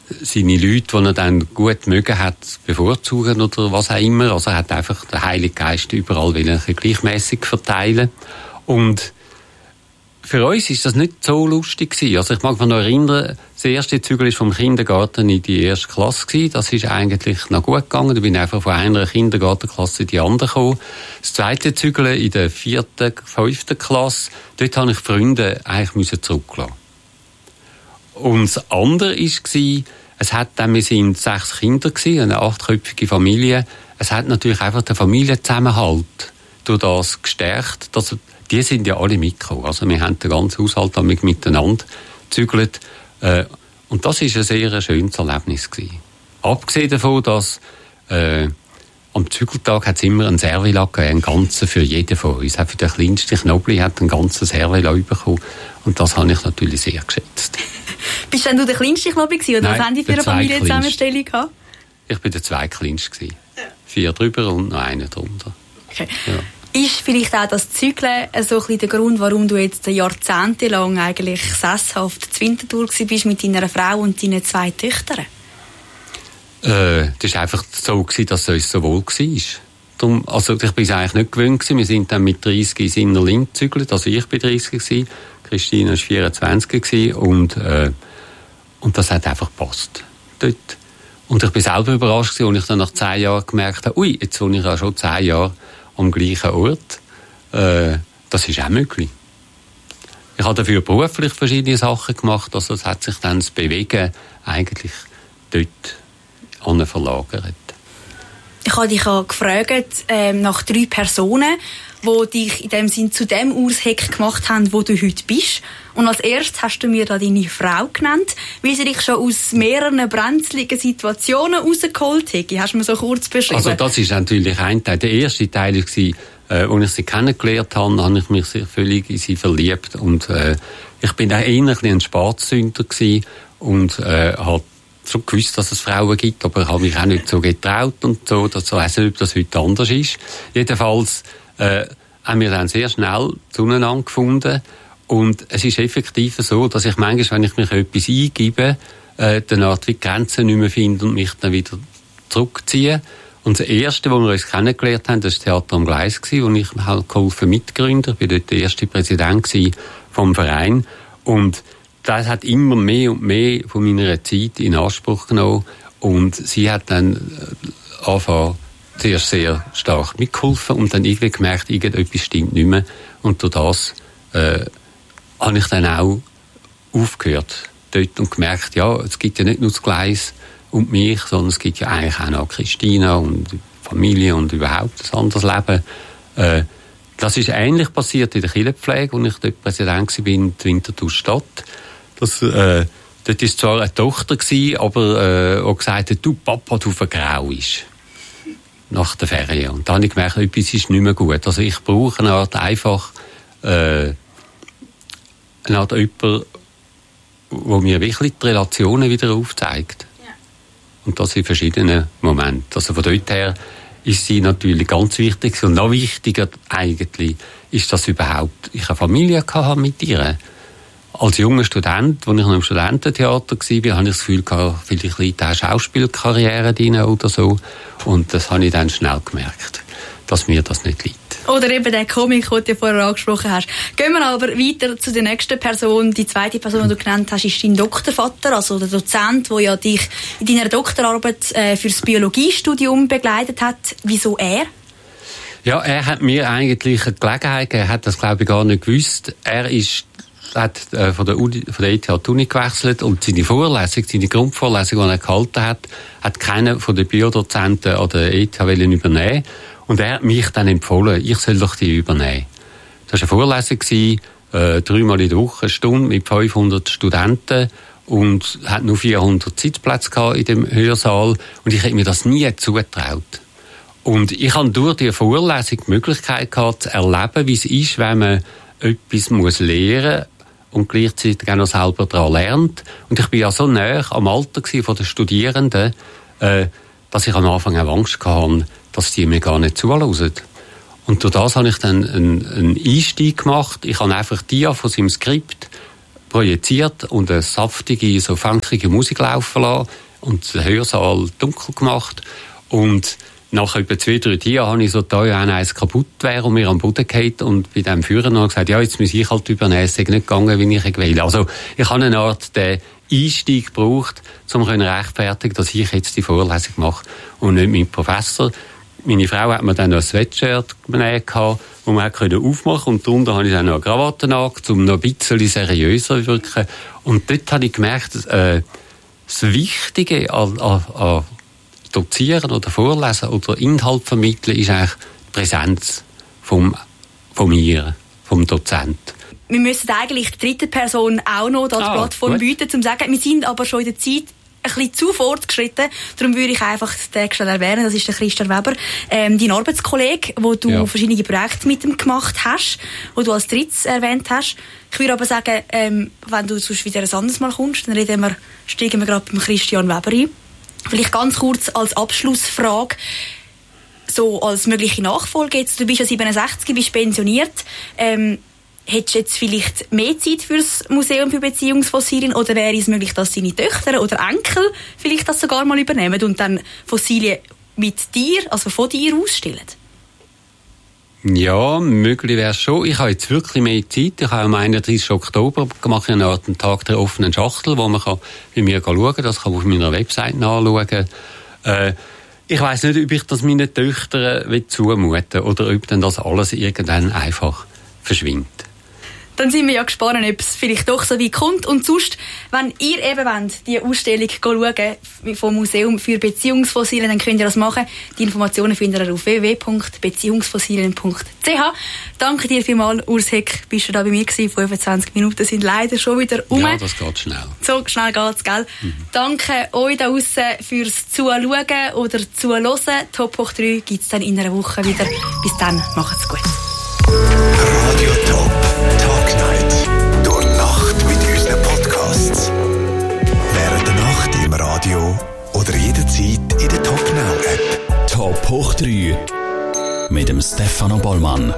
seine Leute, die er dann gut mögen hat, bevorzugen oder was auch immer. Also er hat einfach den Heiligen Geist überall gleichmäßig verteilen. Und für uns ist das nicht so lustig gewesen. Also ich mag mich noch erinnern, das erste Zügel ist vom Kindergarten in die erste Klasse gewesen. Das ist eigentlich noch gut gegangen. Da bin ich einfach von einer Kindergartenklasse in die andere gekommen. Das zweite Zügel in der 4., 5. Klasse, dort habe ich Freunde eigentlich zurücklassen. Und das andere war, wir sind 6 Kinder gewesen, eine 8-köpfige Familie. Es hat natürlich einfach den Familienzusammenhalt durch das gestärkt, dass die sind ja alle mitgekommen. Also wir haben den ganzen Haushalt miteinander gezügelt. Und das war ein sehr schönes Erlebnis gewesen. Abgesehen davon, dass am Zügeltag hat es immer einen Servila gegeben, einen ganzen für jeden von uns. Auch für den kleinsten Knobli hat einen ganzen Servila bekommen. Und das habe ich natürlich sehr geschätzt. Bist denn du der kleinste Knobli gewesen, oder Nein, was haben die für eine Familienzusammenstellung gehabt? Ich war der zweitkleinste gewesen. 4 drüber und noch einer drunter. Okay. Ja. Ist vielleicht auch das Zügeln so ein bisschen der Grund, warum du jetzt jahrzehntelang eigentlich sesshaft zu Winterthur bist mit deiner Frau und deinen 2 Töchtern? Das war einfach so, dass es uns so wohl war. Also ich bin es eigentlich nicht gewöhnt gewesen. Wir sind dann mit 30 in Sinnerlin gezügelt. Also ich war 30 gewesen, Christine war 24 gewesen, und das hat einfach gepasst. Dort. Und ich bin selber überrascht gewesen, als ich dann nach 10 Jahren gemerkt habe, jetzt wohne ich ja schon 10 Jahre am gleichen Ort. Das ist auch möglich. Ich habe dafür beruflich verschiedene Sachen gemacht, also es hat sich dann das Bewegen eigentlich dort verlagert. Ich habe dich gefragt nach 3 Personen, die dich in dem Sinn zu dem Aushec gemacht haben, wo du heute bist. Und als erstes hast du mir da deine Frau genannt, weil sie dich schon aus mehreren brenzligen Situationen rausgeholt hat. Hast du mir so kurz beschrieben? Also das ist natürlich ein Teil. Der erste Teil war, als ich sie kennengelernt habe ich mich völlig in sie verliebt. Und ich bin auch eher ein Spatzsünder gewesen und habe so gewusst, dass es Frauen gibt, aber ich habe mich auch nicht so getraut und so. Ich weiss nicht, ob das heute anders ist. Jedenfalls haben wir dann sehr schnell zueinander gefunden. Und es ist effektiv so, dass ich manchmal, wenn ich mich etwas eingebe, dann Art wie Grenzen nicht mehr finde und mich dann wieder zurückziehe. Und das Erste, wo wir uns kennengelernt haben, das war das Theater am Gleis, wo ich halt geholfen mitgründer. Ich war dort der erste Präsident vom Verein. Und das hat immer mehr und mehr von meiner Zeit in Anspruch genommen. Und sie hat dann angefangen, zuerst sehr stark mitgeholfen und dann irgendwie gemerkt, irgendetwas stimmt nicht mehr. Und durch das habe ich dann auch aufgehört dort und gemerkt, ja, es gibt ja nicht nur das Gleis und mich, sondern es gibt ja eigentlich auch noch Christina und Familie und überhaupt ein anderes Leben. Das ist ähnlich passiert in der Kirchenpflege, als ich dort Präsident war in der Winterthur Stadt. Dort war zwar eine Tochter, aber auch gesagt hat, du Papa, du vergrauest. Nach der Ferien. Und dann habe ich gemerkt, etwas ist nicht mehr gut. Also ich brauche eine Art jemand, der mir wirklich die Relationen wieder aufzeigt. Ja. Und das in verschiedenen Momenten. Also von dort her ist sie natürlich ganz wichtig. Und noch wichtiger eigentlich ist, dass überhaupt ich eine Familie hatte mit ihr. Als junger Student, als ich noch im Studententheater war, habe ich das Gefühl gehabt, vielleicht liegt auch Schauspielkarriere drin oder so. Und das habe ich dann schnell gemerkt, dass mir das nicht liegt. Oder eben der Komik, den du vorher angesprochen hast. Gehen wir aber weiter zu der nächsten Person. Die zweite Person, die du genannt hast, ist dein Doktorvater, also der Dozent, der ja dich in deiner Doktorarbeit fürs Biologiestudium begleitet hat. Wieso er? Ja, er hat mir eigentlich eine Gelegenheit gegeben. Er hat das, glaube ich, gar nicht gewusst. Er hat von der ETH die Uni gewechselt und seine Grundvorlesung, die er gehalten hat keiner von den Biodozenten an der ETH übernehmen. Und er hat mich dann empfohlen, ich soll doch die übernehmen. Das war eine Vorlesung, 3-mal in der Woche, eine Stunde mit 500 Studenten und hat nur 400 Sitzplätze gehabt in dem Hörsaal. Und ich hätte mir das nie zugetraut. Und ich habe durch diese Vorlesung die Möglichkeit gehabt, zu erleben, wie es ist, wenn man etwas lernen muss und gleichzeitig auch noch selber daran lernt. Und ich bin ja so nahe am Alter von den Studierenden, dass ich am Anfang auch Angst hatte, dass die mir gar nicht zuhören. Und durch das habe ich dann einen Einstieg gemacht. Ich habe einfach von seinem Skript projiziert und eine saftige, so funkige Musik laufen lassen und den Hörsaal dunkel gemacht. Und nach etwa 2-3 Jahren habe ich so teuer eins kaputt wäre und mir am Boden gefallen und bei dem Führer noch gesagt, ja, jetzt muss ich halt übernehmen, es ist nicht gegangen, wie ich will. Also ich habe eine Art den Einstieg gebraucht, um rechtfertigen, dass ich jetzt die Vorlesung mache und nicht mein Professor. Meine Frau hat mir dann noch ein Sweatshirt genäht, wo man aufmachen konnte. Und darunter habe ich dann noch eine Krawatte angelegt, um noch ein bisschen seriöser zu wirken. Und dort habe ich gemerkt, das Wichtige an Dozieren oder Vorlesen oder Inhalt vermitteln ist eigentlich die Präsenz vom Dozent. Wir müssen eigentlich die dritte Person auch noch als Plattform bieten, um zu sagen, wir sind aber schon in der Zeit ein bisschen zu fortgeschritten. Darum würde ich einfach den schnell erwähnen, das ist der Christian Weber, dein Arbeitskollege, wo du verschiedene Projekte mit ihm gemacht hast, wo du als drittes erwähnt hast. Ich würde aber sagen, wenn du sonst wieder ein anderes Mal kommst, dann steigen wir gerade beim Christian Weber ein. Vielleicht ganz kurz als Abschlussfrage, so als mögliche Nachfolge jetzt. Du bist ja 67, bist pensioniert. Hättest du jetzt vielleicht mehr Zeit für das Museum für Beziehungsfossilien oder wäre es möglich, dass deine Töchter oder Enkel vielleicht das sogar mal übernehmen und dann Fossilien mit dir, also von dir ausstellen? Ja, möglich wäre es schon. Ich habe jetzt wirklich mehr Zeit. Ich habe am 31. Oktober gemacht einen Tag der offenen Schachtel, wo man bei mir schauen kann. Das kann man auf meiner Website nachschauen. Ich weiss nicht, ob ich das meinen Töchtern zumuten oder ob dann das alles irgendwann einfach verschwindet. Dann sind wir ja gespannt, ob es vielleicht doch so weit kommt. Und sonst, wenn ihr eben wollt, die Ausstellung schauen vom Museum für Beziehungsfossilien, dann könnt ihr das machen. Die Informationen findet ihr auf www.beziehungsfossilien.ch. Danke dir vielmals, Urs Heck. Bist du da bei mir gewesen? 25 Minuten sind leider schon wieder um. Ja, das geht schnell. So schnell geht's, gell? Danke euch da draussen fürs Zuschauen oder Zuhören. Top hoch 3 gibt's dann in einer Woche wieder. Bis dann, macht's gut. Radio Top Talk Night. Durch Nacht mit unseren Podcasts. Während der Nacht im Radio oder jederzeit in der Top Now App. Top hoch 3 mit dem Stefano Bollmann.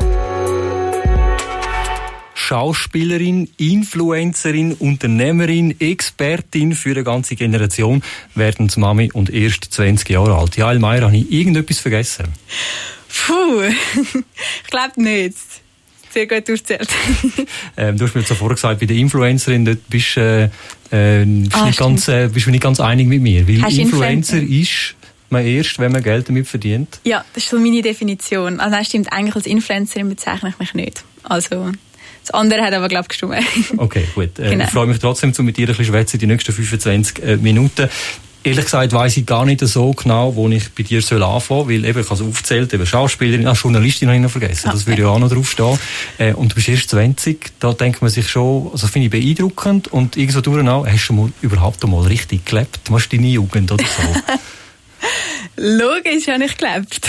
Schauspielerin, Influencerin, Unternehmerin, Expertin für eine ganze Generation, werden Mami und erst 20 Jahre alt. Ja, Elmira, habe ich irgendetwas vergessen? Puh, ich glaube nicht. Sehr gut durchzählt. Du hast mir zuvor gesagt, bei der Influencerin, dort bist du nicht ganz einig mit mir. Weil Influencer ist man erst, wenn man Geld damit verdient. Ja, das ist so meine Definition. Also das stimmt, eigentlich als Influencerin bezeichne ich mich nicht. Also das andere hat aber, glaube ich, gestimmt. Okay, gut. Genau. Ich freue mich trotzdem, mit dir ein bisschen schwätzen, die nächsten 25 Minuten. Ehrlich gesagt weiss ich gar nicht so genau, wo ich bei dir anfangen soll, weil eben, ich habe es aufgezählt, eben Schauspielerin, Journalistin habe ich noch vergessen, das würde ja auch noch draufstehen. Und du bist erst 20, da denkt man sich schon, also finde ich beeindruckend und irgendwo durch auch, hast du überhaupt einmal richtig gelebt? Machst du deine Jugend oder so? Logisch habe ich gelebt.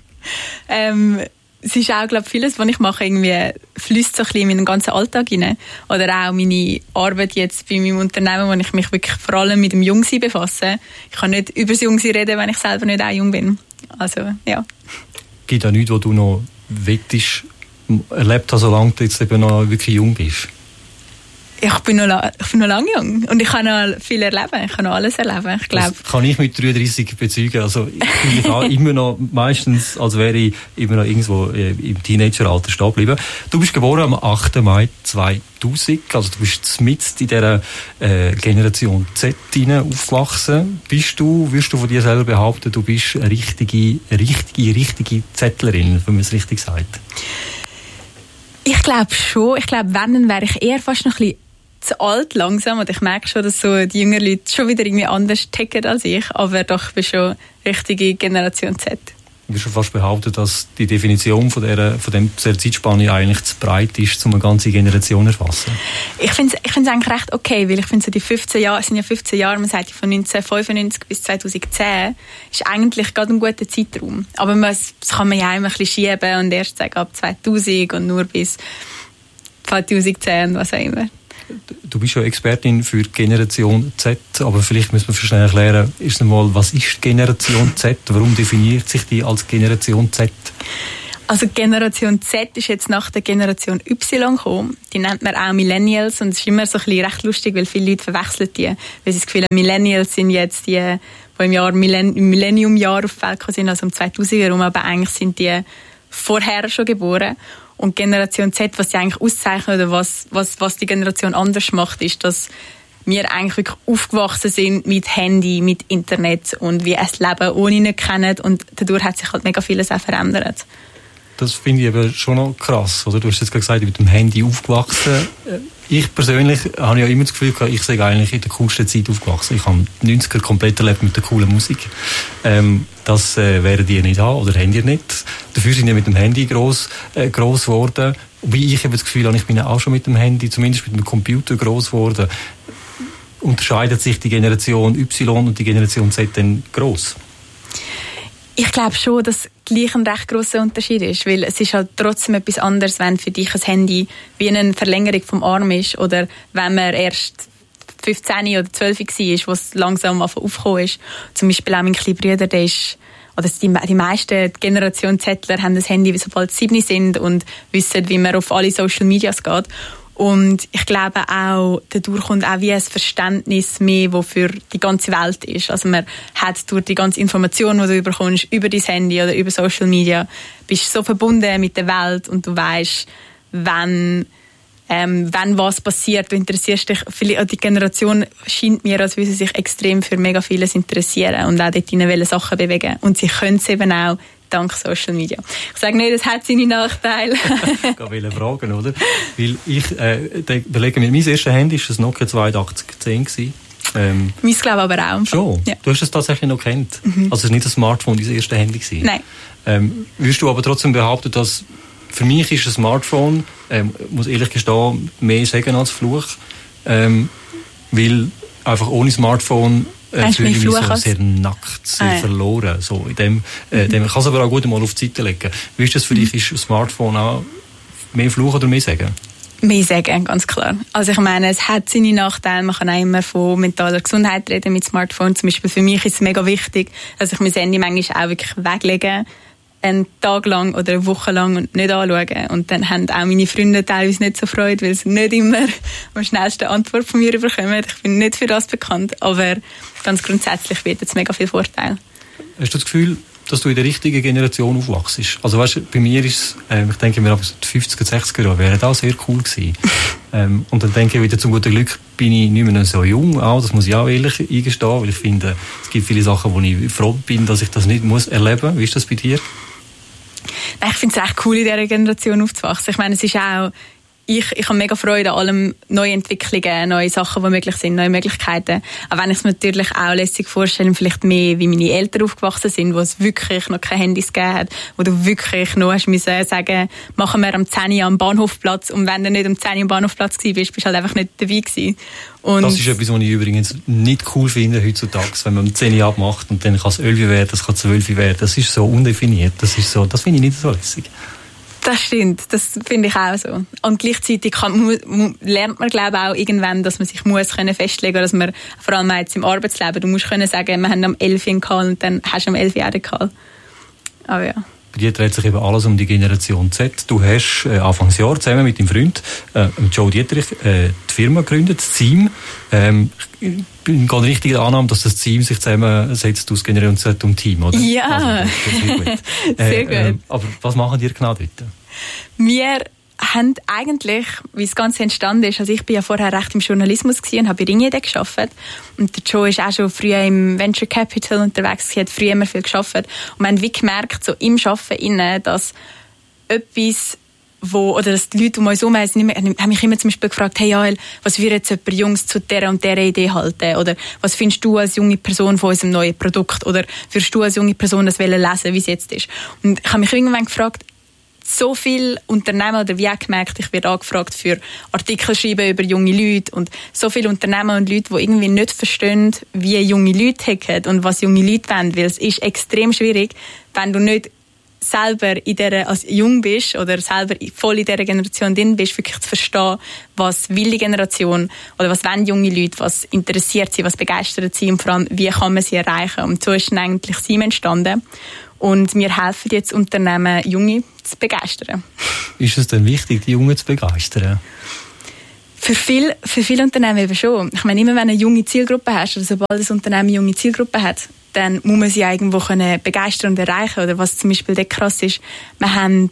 Es ist auch, glaube ich, vieles, was ich mache, irgendwie fließt so ein bisschen in meinen ganzen Alltag hinein. Oder auch meine Arbeit jetzt bei meinem Unternehmen, wo ich mich wirklich vor allem mit dem Jungsein befasse. Ich kann nicht über das Jungsein reden, wenn ich selber nicht auch jung bin. Also, ja. Gibt es nichts, was du noch erlebt hast, solange du jetzt eben noch wirklich jung bist? Ich bin noch lange jung und ich kann noch viel erleben. Ich kann noch alles erleben, ich glaube. Das kann ich mit 33 bezeugen. Also ich fühle mich auch immer noch meistens, als wäre ich immer noch irgendwo im Teenageralter stehen geblieben. Du bist geboren am 8. Mai 2000. Also du bist mitten in dieser Generation Z aufgewachsen. Würdest du von dir selber behaupten, du bist eine richtige Zettlerin, wenn man es richtig sagt? Ich glaube schon. Ich glaube, wenn, dann wäre ich eher fast noch ein bisschen zu alt langsam. Und ich merke schon, dass so die jüngeren Leute schon wieder irgendwie anders ticken als ich. Aber doch, ich bin schon richtige Generation Z. Ich würde schon fast behaupten, dass die Definition von dieser Zeitspanne eigentlich zu breit ist, um eine ganze Generation zu erfassen. Ich finde es eigentlich recht okay, weil ich finde, so die 15 Jahre, es sind ja 15 Jahre, man sagt von 1995 bis 2010, ist eigentlich gerade ein guter Zeitraum. Aber das kann man ja immer ein bisschen schieben und erst sagen ab 2000 und nur bis 2010 und was auch immer. Du bist ja Expertin für Generation Z, aber vielleicht müssen wir schnell erklären, was ist Generation Z? Warum definiert sich die als Generation Z? Also Generation Z ist jetzt nach der Generation Y gekommen. Die nennt man auch Millennials und es ist immer so ein bisschen recht lustig, weil viele Leute verwechseln die. Weil sie das Gefühl haben, Millennials sind jetzt die, die im Millennium-Jahr auf die Welt gekommen sind, also um 2000er herum, aber eigentlich sind die vorher schon geboren. Und Generation Z, was sie eigentlich auszeichnet oder was die Generation anders macht, ist, dass wir eigentlich wirklich aufgewachsen sind mit Handy, mit Internet und wie ein Leben ohne nicht kennen und dadurch hat sich halt mega vieles auch verändert. Das finde ich eben schon noch krass, oder? Du hast jetzt gerade gesagt, mit dem Handy aufgewachsen. Ich persönlich habe ja immer das Gefühl, ich sei eigentlich in der coolsten Zeit aufgewachsen. Ich habe die 90er komplett erlebt mit der coolen Musik. Das werden die nicht haben, oder haben die nicht. Dafür sind die mit dem Handy gross geworden. Wie ich eben das Gefühl habe, ich bin auch schon mit dem Handy, zumindest mit dem Computer gross geworden. Unterscheidet sich die Generation Y und die Generation Z denn gross? Ich glaube schon, dass gleich ein recht grosser Unterschied ist, weil es ist halt trotzdem etwas anderes, wenn für dich ein Handy wie eine Verlängerung vom Arm ist oder wenn man erst 15 oder 12 war, wo es langsam aufgekommen ist. Zum Beispiel auch mein kleiner Bruder, der ist, oder die meisten Generation Zettler haben das Handy, sobald sie 7 sind und wissen, wie man auf alle Social Medias geht. Und ich glaube auch, dadurch kommt auch wie ein Verständnis mehr, das für die ganze Welt ist. Also man hat durch die ganze Information, die du bekommst, über dein Handy oder über Social Media, bist so verbunden mit der Welt und du weißt, wenn was passiert. Du interessierst dich, die Generation scheint mir, als würde sie sich extrem für mega vieles interessieren und auch dort in Sachen bewegen. Und sie können es eben auch dank Social Media. Ich sage nicht, das hat seine Nachteile. Ich wollte fragen, oder? Weil ich überlege mir, mein erstes Handy war ein Nokia 8210 gewesen. Meins glaube aber auch. Schon? Ja. Du hast es tatsächlich noch kennt. Also es war nicht ein Smartphone, dein erstes Handy gewesen. Nein. Würdest du aber trotzdem behaupten, dass für mich ist ein Smartphone, muss ehrlich gestehen, mehr sagen als Fluch, weil einfach ohne Smartphone fühle ich mich so sehr nackt, sehr verloren. So, ich kann es aber auch gut mal auf die Seite legen. Wie ist das für dich? Ist ein Smartphone auch mehr Fluch oder mehr sagen? Mehr sagen, ganz klar. Also ich meine, es hat seine Nachteile. Man kann auch immer von mentaler Gesundheit reden mit Smartphone. Zum Beispiel für mich ist es mega wichtig, dass ich mein Handy manchmal auch wirklich weglege, einen Tag lang oder eine Woche lang und nicht anschauen. Und dann haben auch meine Freunde teilweise nicht so Freude, weil sie nicht immer am schnellsten Antwort von mir bekommen. Ich bin nicht für das bekannt, aber ganz grundsätzlich bietet es mega viel Vorteile. Hast du das Gefühl, dass du in der richtigen Generation aufwachst? Also weißt, bei mir ist ich denke mir, die 50er, 60er Jahre wären auch sehr cool gewesen. Und dann denke ich wieder, zum guten Glück bin ich nicht mehr so jung. Auch, das muss ich auch ehrlich eingestehen, weil ich finde, es gibt viele Sachen, wo ich froh bin, dass ich das nicht muss erleben muss. Wie ist das bei dir? Ich finde es echt cool, in dieser Generation aufzuwachsen. Ich meine, es ist auch, ich habe mega Freude an allem, neue Entwicklungen, neue Sachen, die möglich sind, neue Möglichkeiten. Aber wenn ich es mir natürlich auch lässig vorstelle, vielleicht mehr, wie meine Eltern aufgewachsen sind, wo es wirklich noch keine Handys gegeben hat, wo du wirklich noch hast müssen sagen, machen wir am 10 Uhr am Bahnhofplatz, und wenn du nicht am 10 Uhr am Bahnhofplatz gewesen bist, bist du halt einfach nicht dabei gewesen. Und das ist etwas, was ich übrigens nicht cool finde heutzutage, wenn man um 10 Uhr abmacht und dann kann es 11 Uhr werden, das kann 12 Uhr werden. Das ist so undefiniert. Das finde ich nicht so lässig. Das stimmt, das finde ich auch so. Und gleichzeitig lernt man, glaube ich, auch irgendwann, dass man sich festlegen muss, dass man, vor allem jetzt im Arbeitsleben, du musst können sagen, wir haben am 11 Uhr einen Call und dann hast du am 11 Uhr einen Call. Aber ja. Bei dir dreht sich eben alles um die Generation Z. Du hast Anfangsjahr zusammen mit deinem Freund Joe Dietrich die Firma gegründet, das Team. Ich bin gerade richtig in der Annahme, dass das Team sich zusammensetzt aus Generation Z und Team, oder? Ja, also, das gut. Sehr gut. Aber was machen die genau dort? Wir haben eigentlich, wie das Ganze entstanden ist, also ich bin ja vorher recht im Journalismus gewesen und habe bei Ringier gearbeitet. Und der Joe ist auch schon früher im Venture Capital unterwegs, hat früher immer viel gearbeitet. Und wir haben wie gemerkt, so im Arbeiten, dass etwas, dass die Leute um uns herum haben mich immer zum Beispiel gefragt, hey Joel, was würde jetzt jemand Jungs zu dieser und dieser Idee halten? Oder was findest du als junge Person von unserem neuen Produkt? Oder würdest du als junge Person das lesen, wie es jetzt ist? Und ich habe mich irgendwann gefragt, so viele Unternehmen, oder wie auch gemerkt, ich werde angefragt für Artikel schreiben über junge Leute, und so viele Unternehmen und Leute, die irgendwie nicht verstehen, wie junge Leute ticken und was junge Leute wollen, weil es ist extrem schwierig, wenn du nicht selber als jung bist oder selber voll in dieser Generation drin bist, wirklich zu verstehen, was will die Generation oder was wollen junge Leute, was interessiert sie, was begeistert sie und vor allem, wie kann man sie erreichen. Und so ist dann eigentlich Team entstanden. Und wir helfen jetzt Unternehmen, Junge zu begeistern. Ist es denn wichtig, die Jungen zu begeistern? Für viele Unternehmen eben schon. Ich meine, immer wenn du eine junge Zielgruppe hast, oder sobald ein Unternehmen eine junge Zielgruppe hat, dann muss man sie irgendwo begeistern und erreichen. Oder was zum Beispiel dort krass ist, wir haben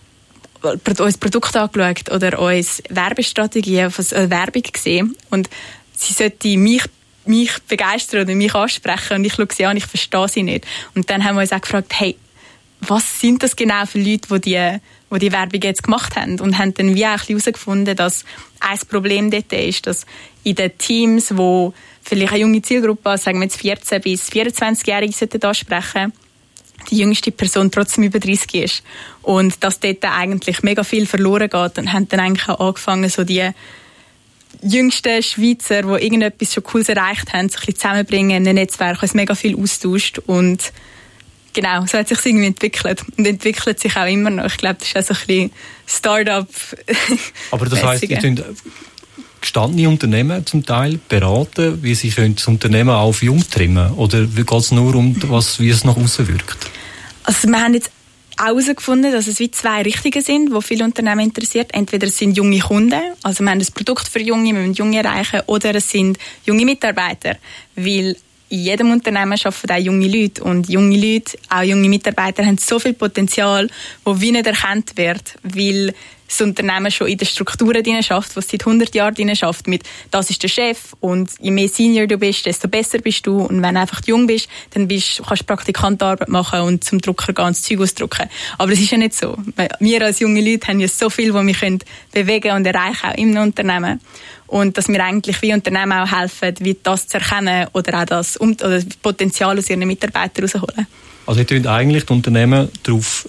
uns Produkt angeschaut oder uns Werbestrategie, Werbung gesehen und sie sollte mich begeistern oder mich ansprechen und ich schaue sie an, ich verstehe sie nicht. Und dann haben wir uns auch gefragt, hey, was sind das genau für Leute, die die Werbung jetzt gemacht haben? Und haben dann wie auch herausgefunden, dass ein Problem dort ist, dass in den Teams, wo vielleicht eine junge Zielgruppe, sagen wir jetzt 14- bis 24-Jährige ansprechen, die jüngste Person trotzdem über 30 ist. Und dass dort eigentlich mega viel verloren geht. Und haben dann eigentlich auch angefangen, so die jüngsten Schweizer, die irgendetwas schon Cooles erreicht haben, sich ein bisschen zusammenbringen in ein Netzwerk, das mega viel austauscht. Und genau, so hat sich irgendwie entwickelt. Und entwickelt sich auch immer noch. Ich glaube, das ist auch so ein bisschen Start-up. Aber das heisst, ihr könnt gestandene Unternehmen zum Teil beraten, wie sie das Unternehmen auf jung trimmen? Oder geht es nur um wie es nach außen wirkt? Also wir haben jetzt herausgefunden, dass es wie zwei Richtungen sind, die viele Unternehmen interessiert. Entweder es sind junge Kunden, also wir haben ein Produkt für Junge, wir müssen Junge erreichen, oder es sind junge Mitarbeiter, weil in jedem Unternehmen arbeiten auch junge Leute und junge Leute, auch junge Mitarbeiter, haben so viel Potenzial, das wie nicht erkannt wird, weil das Unternehmen schon in den Strukturen drin schafft, was seit 100 Jahren drin schafft, mit das ist der Chef und je mehr Senior du bist, desto besser bist du und wenn du einfach jung bist, dann kannst du Praktikantarbeit machen und zum Drucker gehen und das Zeug ausdrucken. Aber das ist ja nicht so. Wir als junge Leute haben ja so viel, was wir können bewegen und erreichen, auch im Unternehmen. Und dass wir eigentlich wie Unternehmen auch helfen, wie das zu erkennen oder auch das Potenzial aus ihren Mitarbeitern rausholen. Also ihr könnt eigentlich die Unternehmen darauf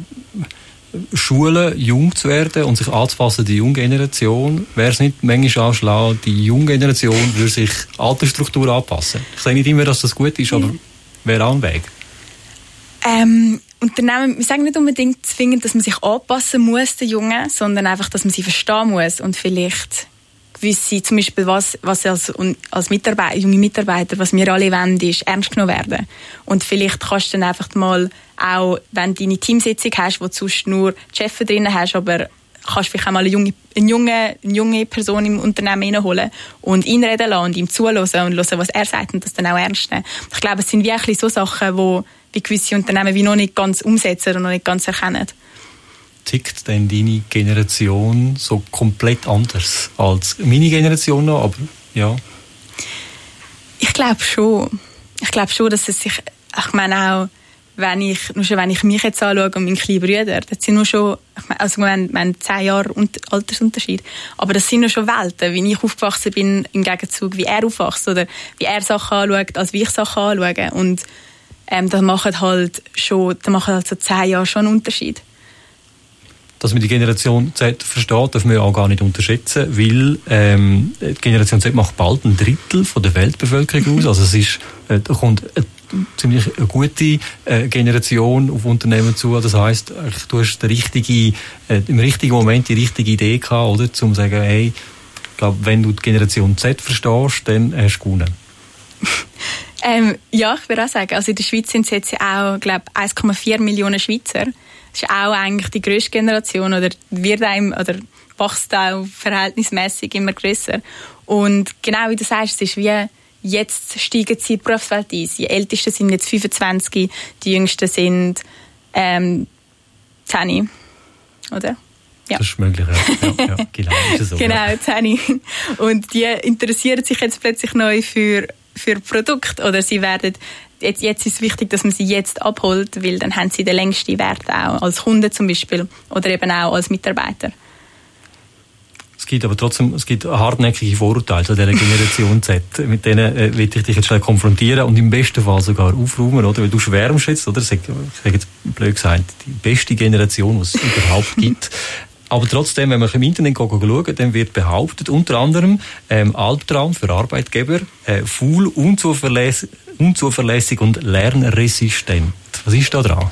schulen, jung zu werden und sich anzupassen an die junge Generation. Wäre es nicht manchmal auch schlau, die junge Generation würde sich Altersstruktur anpassen? Ich sage nicht immer, dass das gut ist, aber wäre auch ein Weg. Unternehmen, wir sagen nicht unbedingt zwingend, dass man sich anpassen muss, den Jungen, sondern einfach, dass man sie verstehen muss und vielleicht gewisse, zum Beispiel was als junge Mitarbeiter, was wir alle wollen, ist ernst genommen werden. Und vielleicht kannst du dann einfach mal auch, wenn du deine Teamsitzung hast, wo du sonst nur die Chefs drin hast, aber kannst vielleicht auch mal eine junge Person im Unternehmen reinholen und ihn reden lassen und ihm zuhören und hören, was er sagt und das dann auch ernst nehmen. Ich glaube, es sind wirklich so Sachen, die gewisse Unternehmen wie noch nicht ganz umsetzen und noch nicht ganz erkennen. Tickt denn deine Generation so komplett anders als meine Generation noch? Aber ja. Ich glaube schon. Dass es sich, ich meine auch, wenn ich mich jetzt anschaue und meinen kleinen Brüder, das sind nur schon, also wir haben 10 Jahre Altersunterschied, aber das sind nur schon Welten, wie ich aufgewachsen bin, im Gegenzug, wie er aufwächst oder wie er Sachen anschaut, als wie ich Sachen anschaue. Und das macht halt so 10 Jahre schon einen Unterschied. Dass man die Generation Z versteht, darf man ja auch gar nicht unterschätzen, weil die Generation Z macht bald 1/3 von der Weltbevölkerung aus. Also es ist, da kommt ziemlich eine gute Generation auf Unternehmen zu. Das heisst, du hast im richtigen Moment die richtige Idee gehabt, oder? Um zu sagen, hey, ich glaube, wenn du die Generation Z verstehst, dann hast du gewonnen. Ja, ich würde auch sagen, also in der Schweiz sind es jetzt auch, glaube ich, 1,4 Millionen Schweizer. Das ist auch eigentlich die grösste Generation oder wächst auch verhältnismäßig immer grösser. Und genau wie du sagst, es ist wie jetzt steigen sie in die Berufswelt ein. Die Ältesten sind jetzt 25, die Jüngsten sind 10, oder? Ja. Das ist möglich, ja. Genau, ist es so. Genau, 10. Und die interessieren sich jetzt plötzlich neu für Produkte oder sie werden jetzt ist es wichtig, dass man sie jetzt abholt, weil dann haben sie den längsten Wert auch als Kunde zum Beispiel oder eben auch als Mitarbeiter. Es gibt aber trotzdem hartnäckige Vorurteile an dieser Generation Z. Mit denen will ich dich jetzt schnell konfrontieren und im besten Fall sogar aufräumen, oder? Weil du schwärmst jetzt, oder? Ich sage jetzt blöd gesagt, die beste Generation, die es überhaupt gibt. Aber trotzdem, wenn wir im Internet schauen, dann wird behauptet, unter anderem Albtraum für Arbeitgeber, faul, unzuverlässig und lernresistent. Was ist da dran?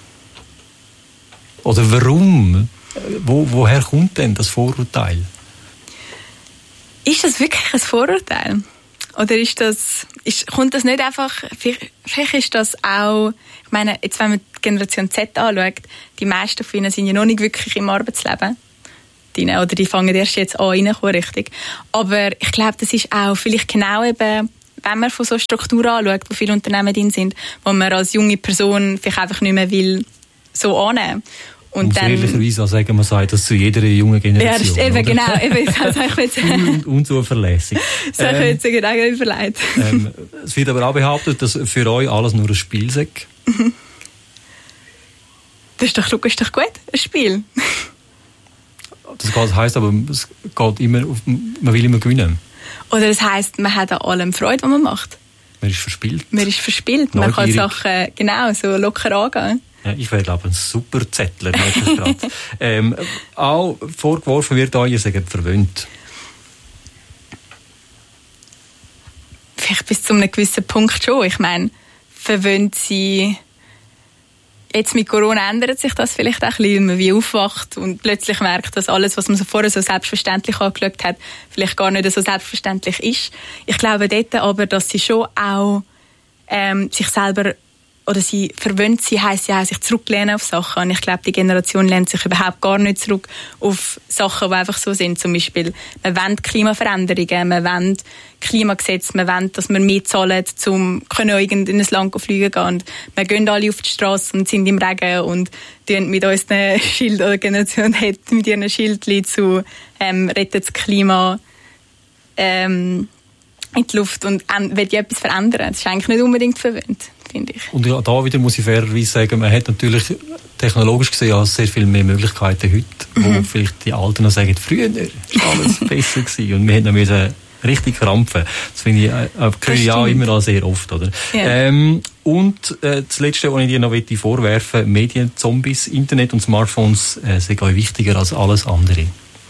Oder warum? Woher kommt denn das Vorurteil? Ist das wirklich ein Vorurteil? Oder kommt das nicht einfach, vielleicht ist das auch, ich meine, jetzt wenn man die Generation Z anschaut, die meisten von ihnen sind ja noch nicht wirklich im Arbeitsleben drin, oder die fangen erst jetzt an reinkommen, richtig. Aber ich glaube, das ist auch vielleicht genau eben, wenn man von so Strukturen anschaut, wo viele Unternehmen drin sind, wo man als junge Person vielleicht einfach nicht mehr will, so annehmen. Und dann ehrlicherweise auch sagen, man sagt das zu jeder jungen Generation. Ja, das ist eben, genau. Eben, unzuverlässig. Das habe ich jetzt genau überlegt. Es wird aber auch behauptet, dass für euch alles nur ein Spiel sei. Das ist doch gut, ein Spiel. Das heisst aber, es geht immer, man will immer gewinnen. Oder das heisst, man hat an allem Freude, was man macht. Man ist verspielt. Man kann Sachen genau so locker angehen. Ja, ich wäre, glaube ich, ein super Zettler. Auch vorgeworfen wird euch, ihr seid verwöhnt. Vielleicht bis zu einem gewissen Punkt schon. Ich meine, verwöhnt sie. Jetzt mit Corona ändert sich das vielleicht auch ein bisschen, wenn man wie aufwacht und plötzlich merkt, dass alles, was man so vorher so selbstverständlich angeschaut hat, vielleicht gar nicht so selbstverständlich ist. Ich glaube dort aber, dass sie schon auch sich selber, oder sie verwöhnt sie, heisst ja auch, sich zurücklehnen auf Sachen. Und ich glaube, die Generation lehnt sich überhaupt gar nicht zurück auf Sachen, die einfach so sind. Zum Beispiel, man will Klimaveränderungen, man will Klimagesetze, man will, dass wir mehr zahlen, um in ein Land fliegen gehen. Und wir gehen alle auf die Straße und sind im Regen und tun mit unseren Schild, oder Generation hat mit ihren Schildchen zu rettet das Klima in die Luft und will ja etwas verändern. Das ist eigentlich nicht unbedingt verwöhnt, finde ich. Und ja, da wieder muss ich fairerweise sagen, man hat natürlich technologisch gesehen ja sehr viel mehr Möglichkeiten heute, wo vielleicht die Alten noch sagen, früher war alles besser gewesen und wir hätten noch richtig krampfen. Das finde ich, höre ich auch immer noch sehr oft, oder? Ja. Und das Letzte, was ich dir noch vorwerfen möchte, Medienzombies, Internet und Smartphones sind euch wichtiger als alles andere.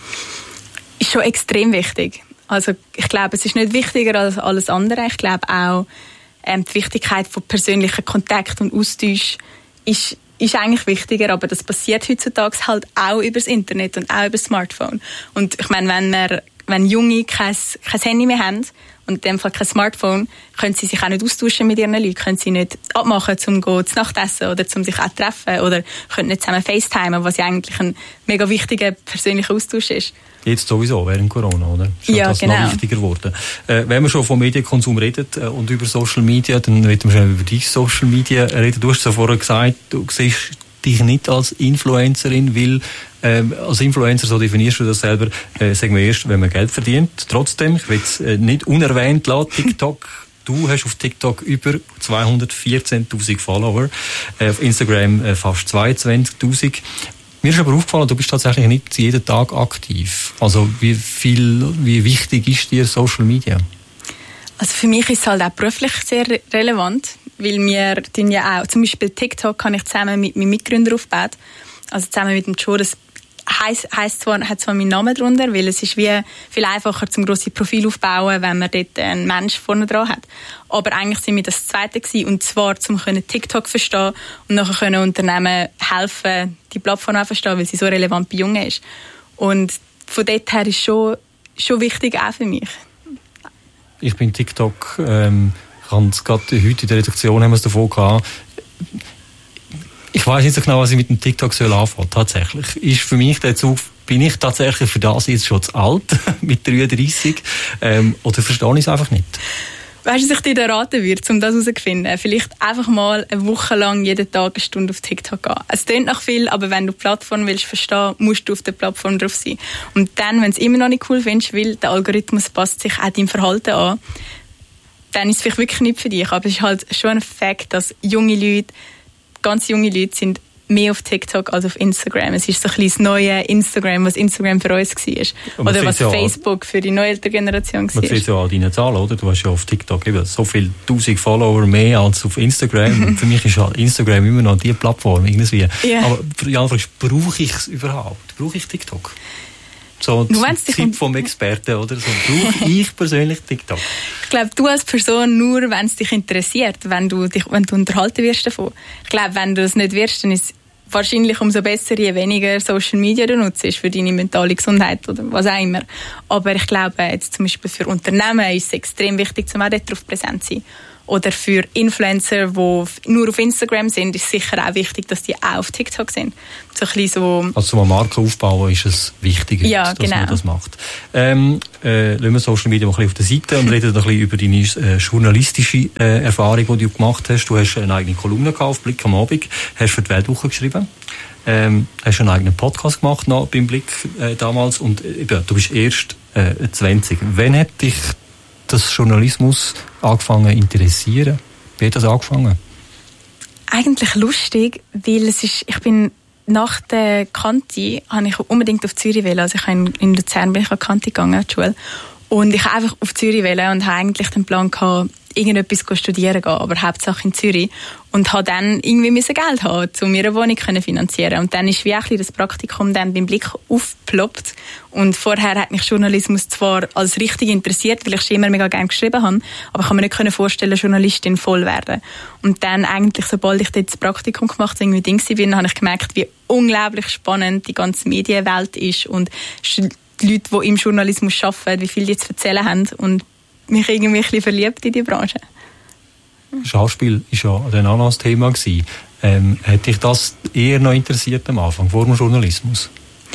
Ist schon extrem wichtig. Also ich glaube, es ist nicht wichtiger als alles andere. Ich glaube auch, die Wichtigkeit von persönlichen Kontakt und Austausch ist eigentlich wichtiger, aber das passiert heutzutage halt auch über das Internet und auch über das Smartphone. Und ich meine, wenn Junge kein Handy mehr haben und in dem Fall kein Smartphone, können sie sich auch nicht austauschen mit ihren Leuten, können sie nicht abmachen, um zu Nacht essen oder um sich auch treffen oder können nicht zusammen FaceTimen, was ja eigentlich ein mega wichtiger persönlicher Austausch ist. Jetzt sowieso, während Corona, oder? Ist ja, das genau. noch wichtiger geworden. Wenn wir schon vom Medienkonsum reden und über Social Media, dann reden wir schon über die Social Media reden. Du hast ja vorher gesagt, du siehst dich nicht als Influencerin, weil als Influencer, so definierst du das selber, sagen wir erst, wenn man Geld verdient. Trotzdem, ich will es nicht unerwähnt lassen, TikTok. Du hast auf TikTok über 214'000 Follower, auf Instagram fast 22'000. Mir ist aber aufgefallen, du bist tatsächlich nicht jeden Tag aktiv. Also wie wichtig ist dir Social Media? Also für mich ist es halt auch beruflich sehr relevant, weil wir tun ja auch, zum Beispiel TikTok habe ich zusammen mit meinem Mitgründer aufgebaut, also zusammen mit dem Joe, das hat zwar meinen Namen drunter, weil es ist wie viel einfacher zum grosse Profil aufbauen, wenn man dort einen Mensch vorne dran hat. Aber eigentlich sind wir das Zweite gewesen, und zwar zum TikTok verstehen und nachher können Unternehmen helfen, die Plattform auch verstehen, weil sie so relevant bei Jungen ist. Und von dort her ist schon wichtig auch für mich. Ich bin TikTok, ich habe es gerade heute in der Redaktion haben wir es davon gehabt. Ich weiss nicht so genau, was ich mit dem TikTok anfangen soll, tatsächlich. Ist für mich der Zug, bin ich tatsächlich für das jetzt schon zu alt, mit 33, oder verstehe ich es einfach nicht? Weißt du, was ich dir raten würde, um das herauszufinden? Vielleicht einfach mal eine Woche lang jeden Tag eine Stunde auf TikTok gehen. Es klingt nach viel, aber wenn du die Plattform willst verstehen, musst du auf der Plattform drauf sein. Und dann, wenn du es immer noch nicht cool findest, weil der Algorithmus passt sich auch deinem Verhalten an, dann ist es vielleicht wirklich nicht für dich. Aber es ist halt schon ein Fakt, dass ganz junge Leute sind mehr auf TikTok als auf Instagram. Es ist so ein bisschen das neue Instagram, was Instagram für uns war. Oder was Facebook für die neue ältere Generation war. Man sieht ja auch deine Zahlen, oder? Du hast ja auf TikTok eben so viele 1000 Follower mehr als auf Instagram. Und für mich ist halt Instagram immer noch die Plattform irgendwie. Yeah. Aber die Frage ist, brauche ich es überhaupt? Brauche ich TikTok? So ein Tipp vom Experten, oder? So brauche ich persönlich TikTok. Ich glaube, du als Person nur, wenn es dich interessiert, wenn du unterhalten wirst davon. Ich glaube, wenn du es nicht wirst, dann ist es wahrscheinlich umso besser, je weniger Social Media du nutzt für deine mentale Gesundheit oder was auch immer. Aber ich glaube, jetzt zum Beispiel für Unternehmen ist es extrem wichtig, um auch darauf präsent zu sein. Oder für Influencer, die nur auf Instagram sind, ist sicher auch wichtig, dass die auch auf TikTok sind. So ein bisschen so. Also zum Marke aufbauen ist es wichtiger, ja, dass man das macht. Lassen wir Social Media mal ein bisschen auf der Seite und reden ein bisschen über deine journalistische Erfahrung, die du gemacht hast. Du hast eine eigene Kolumne gehabt auf Blick am Abend, hast für die Weltwoche geschrieben, hast einen eigenen Podcast gemacht noch beim Blick damals und du bist erst 20. Wann hat dich das Journalismus angefangen zu interessieren? Wie hat das angefangen? Eigentlich lustig, weil ich bin nach der Kante habe ich unbedingt auf Zürich wählen. Also in Luzern bin ich an die Kante gegangen, die Schule. Und ich habe einfach auf Zürich wählen und habe eigentlich den Plan gehabt, irgendetwas studieren gehen, aber Hauptsache in Zürich. Und habe dann irgendwie Geld haben, um mir eine Wohnung zu finanzieren. Und dann ist wie ein bisschen das Praktikum dann beim Blick aufgeploppt. Und vorher hat mich Journalismus zwar als richtig interessiert, weil ich schon immer mega gerne geschrieben habe, aber ich kann mir nicht vorstellen, Journalistin voll werden. Und dann eigentlich, sobald ich dort das Praktikum gemacht habe, irgendwie Ding bin, habe ich gemerkt, wie unglaublich spannend die ganze Medienwelt ist und die Leute, die im Journalismus arbeiten, wie viel die zu erzählen haben und mich irgendwie ein bisschen verliebt in die Branche. Schauspiel war ja dann auch noch ein Thema. Hat dich das eher noch interessiert am Anfang, vor dem Journalismus?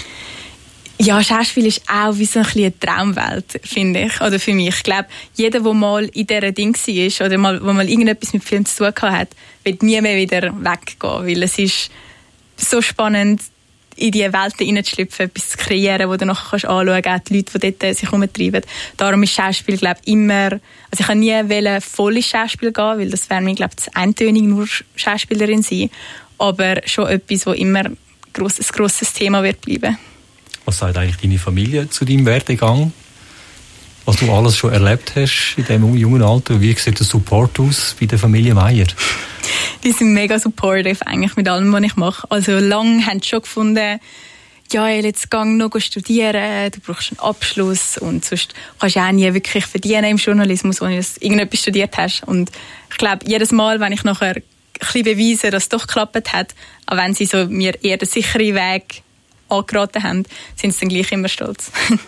Ja, Schauspiel ist auch wie so ein bisschen eine Traumwelt, finde ich. Oder für mich. Ich glaube, jeder, der mal in dieser Ding war oder wo mal irgendetwas mit Film zu tun hat, wird nie mehr wieder weggehen. Weil es ist so spannend, in diese Welten hineinzuschlüpfen, etwas zu kreieren, wo du nachher anschauen kannst, auch die Leute, die dort sich herumtreiben. Darum ist Schauspiel, glaube ich, immer... Also ich kann nie voll ins Schauspiel gehen, weil das wäre mir, glaube ich, zu eintönig, nur Schauspielerin sein. Aber schon etwas, das immer ein grosses Thema wird bleiben. Was sagt eigentlich deine Familie zu deinem Werdegang? Was du alles schon erlebt hast in diesem jungen Alter? Wie sieht der Support aus bei der Familie Meier? Die sind mega supportive eigentlich mit allem, was ich mache. Also lange haben sie schon gefunden, ja, jetzt geh noch studieren, du brauchst einen Abschluss und sonst kannst du auch nie wirklich verdienen im Journalismus, wenn du irgendetwas studiert hast. Und ich glaube, jedes Mal, wenn ich nachher ein bisschen beweise, dass es doch geklappt hat, auch wenn sie so mir eher den sicheren Weg angeraten haben, sind sie dann gleich immer stolz.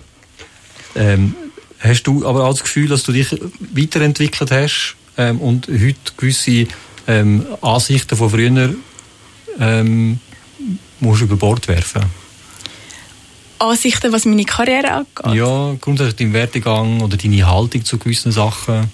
Hast du aber auch das Gefühl, dass du dich weiterentwickelt hast und heute gewisse Ansichten von früher musst du über Bord werfen? Ansichten, was meine Karriere angeht? Ja, grundsätzlich dein Werdegang oder deine Haltung zu gewissen Sachen?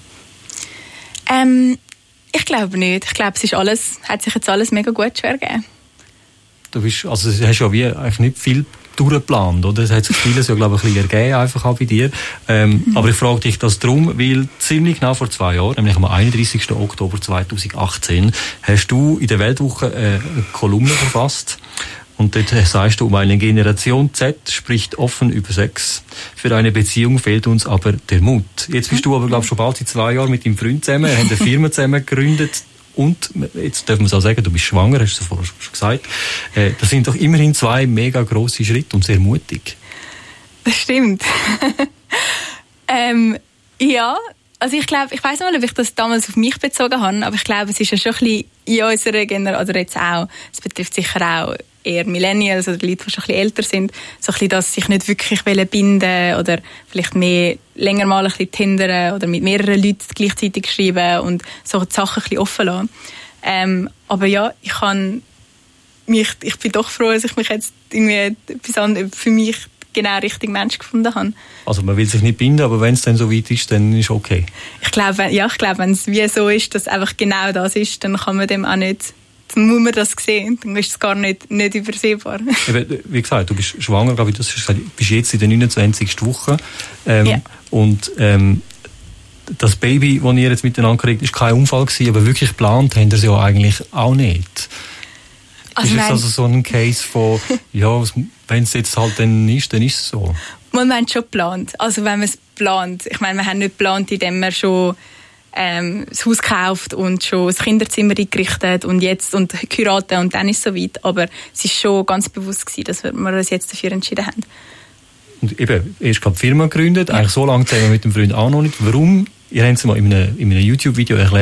Ich glaube nicht. Ich glaube, hat sich jetzt alles mega gut schon ergeben. Du hast ja wie eigentlich nicht viel durchgeplant, oder? Es hat sich vieles ja, glaube ich, ein bisschen ergeben, einfach auch bei dir. Aber ich frage dich das darum, weil ziemlich genau vor 2 Jahren, nämlich am 31. Oktober 2018, hast du in der Weltwoche eine Kolumne verfasst. Und dort sagst du, eine Generation Z spricht offen über Sex. Für eine Beziehung fehlt uns aber der Mut. Jetzt bist du aber, glaube ich, schon bald seit 2 Jahren mit deinem Freund zusammen. Wir haben eine Firma zusammen gegründet. Und jetzt dürfen wir es auch sagen, du bist schwanger, hast du vorher schon gesagt. Das sind doch immerhin 2 mega grosse Schritte und sehr mutig. Das stimmt. Ja, also ich glaube, ich weiss nicht mal, ob ich das damals auf mich bezogen habe, aber ich glaube, es ist ja schon ein bisschen in unserer Generation, oder jetzt auch, es betrifft sicher auch eher Millennials oder Leute, die schon ein bisschen älter sind, so ein bisschen, dass sich nicht wirklich binden oder vielleicht mehr länger mal ein bisschen tindern oder mit mehreren Leuten gleichzeitig schreiben und so die Sachen ein bisschen offen lassen. Aber ja, ich bin doch froh, dass ich mich jetzt irgendwie für mich genau richtig Mensch gefunden habe. Also man will sich nicht binden, aber wenn es dann so weit ist, dann ist okay. Ich glaube, wenn es wie so ist, dass einfach genau das ist, dann kann man dem auch nicht... Dann muss man das sehen, dann ist es gar nicht übersehbar. Wie gesagt, du bist schwanger, glaube ich, du bist jetzt in der 29. Woche. Ja. Und das Baby, das ihr jetzt miteinander kriegt, ist kein Unfall gewesen, aber wirklich geplant haben ihr ja eigentlich auch nicht. Also ist es also so ein Case von, ja, wenn es jetzt halt dann ist es so? Man hat schon geplant. Also wenn man es plant, ich meine, wir haben nicht geplant, indem wir schon das Haus gekauft und schon das Kinderzimmer eingerichtet und geheiratet und dann ist es soweit. Aber es war schon ganz bewusst gewesen, dass wir uns jetzt dafür entschieden haben. Und eben, erst gerade die Firma gegründet, eigentlich so lange zusammen mit dem Freund auch noch nicht. Warum? Ihr habt es mal in einem YouTube-Video erklärt,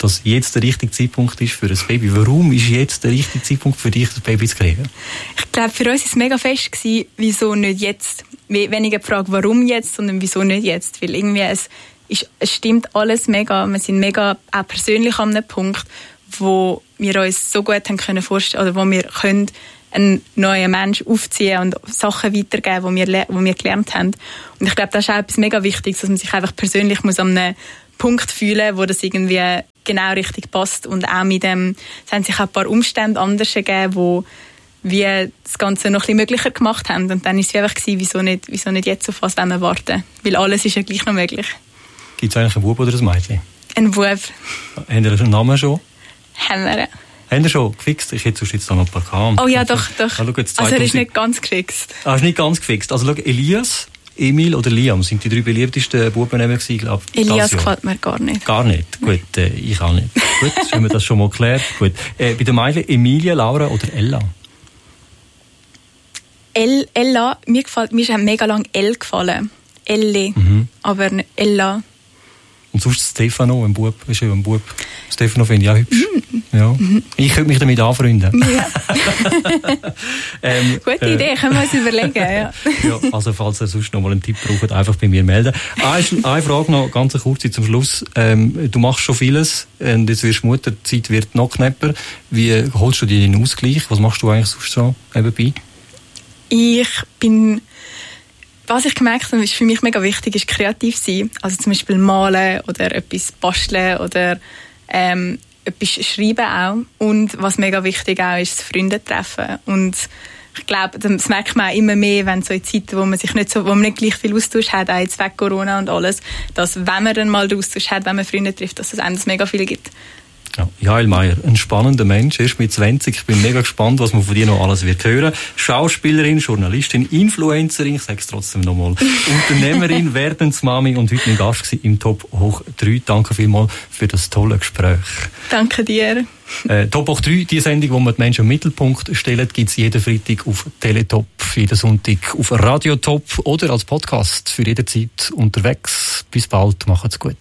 dass jetzt der richtige Zeitpunkt ist für ein Baby. Warum ist jetzt der richtige Zeitpunkt für dich, das Baby zu kriegen? Ich glaube, für uns war es mega fest gewesen, wieso nicht jetzt. Weniger die Frage, warum jetzt, sondern wieso nicht jetzt. Weil irgendwie es stimmt alles mega. Wir sind mega auch persönlich an einem Punkt, wo wir uns so gut haben können vorstellen, oder wo wir können einen neuen Mensch aufziehen und Sachen weitergeben, die wir gelernt haben. Und ich glaube, das ist auch etwas mega Wichtiges, dass man sich einfach persönlich muss an einem Punkt fühlen, wo das irgendwie genau richtig passt. Und auch mit dem, es haben sich auch ein paar Umstände anders gegeben, wo wir das Ganze noch ein bisschen möglicher gemacht haben. Und dann war es einfach wieso nicht jetzt auf was wir warten? Weil alles ist ja gleich noch möglich. Gibt es eigentlich einen Bub oder ein Mädchen? Ein Bub. Habt ihr einen Namen schon? Haben wir. Haben ihr schon gefixt? Ich hätte sonst jetzt noch ein paar gehabt. Oh ja, doch. Also er ist nicht ganz gefixt. Ah, ist nicht ganz gefixt. Also schau, Elias, Emil oder Liam sind die 3 beliebtesten Bubennamen gewesen, glaube ich. Elias gefällt mir gar nicht. Gar nicht? Gut, ich auch nicht. Gut, haben wir das schon mal geklärt. Gut. Bei den Mädchen Emilia, Laura oder Ella? Ella, mir ist mega lang Elle gefallen. Elle, aber nicht Ella. Und sonst Stefano, ein Bub, ist ja ein Bub. Stefano finde ich auch hübsch. Ja. Ich könnte mich damit anfreunden. Ja. Gute Idee, können wir uns überlegen. Ja. Ja, also falls ihr sonst noch mal einen Tipp braucht, einfach bei mir melden. Eine Frage noch, ganz kurz zum Schluss. Du machst schon vieles und jetzt wirst du Mutter, die Zeit wird noch knapper. Wie holst du dir den Ausgleich? Was machst du eigentlich sonst so nebenbei? Was ich gemerkt habe, ist für mich mega wichtig, ist kreativ sein. Also zum Beispiel malen oder etwas basteln oder etwas schreiben auch. Und was mega wichtig auch ist, Freunde treffen. Und ich glaube, das merkt man auch immer mehr, wenn so in Zeiten, wo man nicht gleich viel Austausch hat, auch jetzt wegen Corona und alles, dass wenn man dann mal den Austausch hat, wenn man Freunde trifft, dass es einem das mega viel gibt. Ja, Jael Meyer, ein spannender Mensch, erst mit 20. Ich bin mega gespannt, was man von dir noch alles wird hören. Schauspielerin, Journalistin, Influencerin, ich sage es trotzdem nochmal, Unternehmerin, Werdensmami und heute mein Gast im Top Hoch 3. Danke vielmals für das tolle Gespräch. Danke dir. Top Hoch 3, die Sendung, wo man die Menschen im Mittelpunkt stellen, gibt es jeden Freitag auf Teletop, jeden Sonntag auf Radio Top oder als Podcast für jederzeit unterwegs. Bis bald, macht's gut.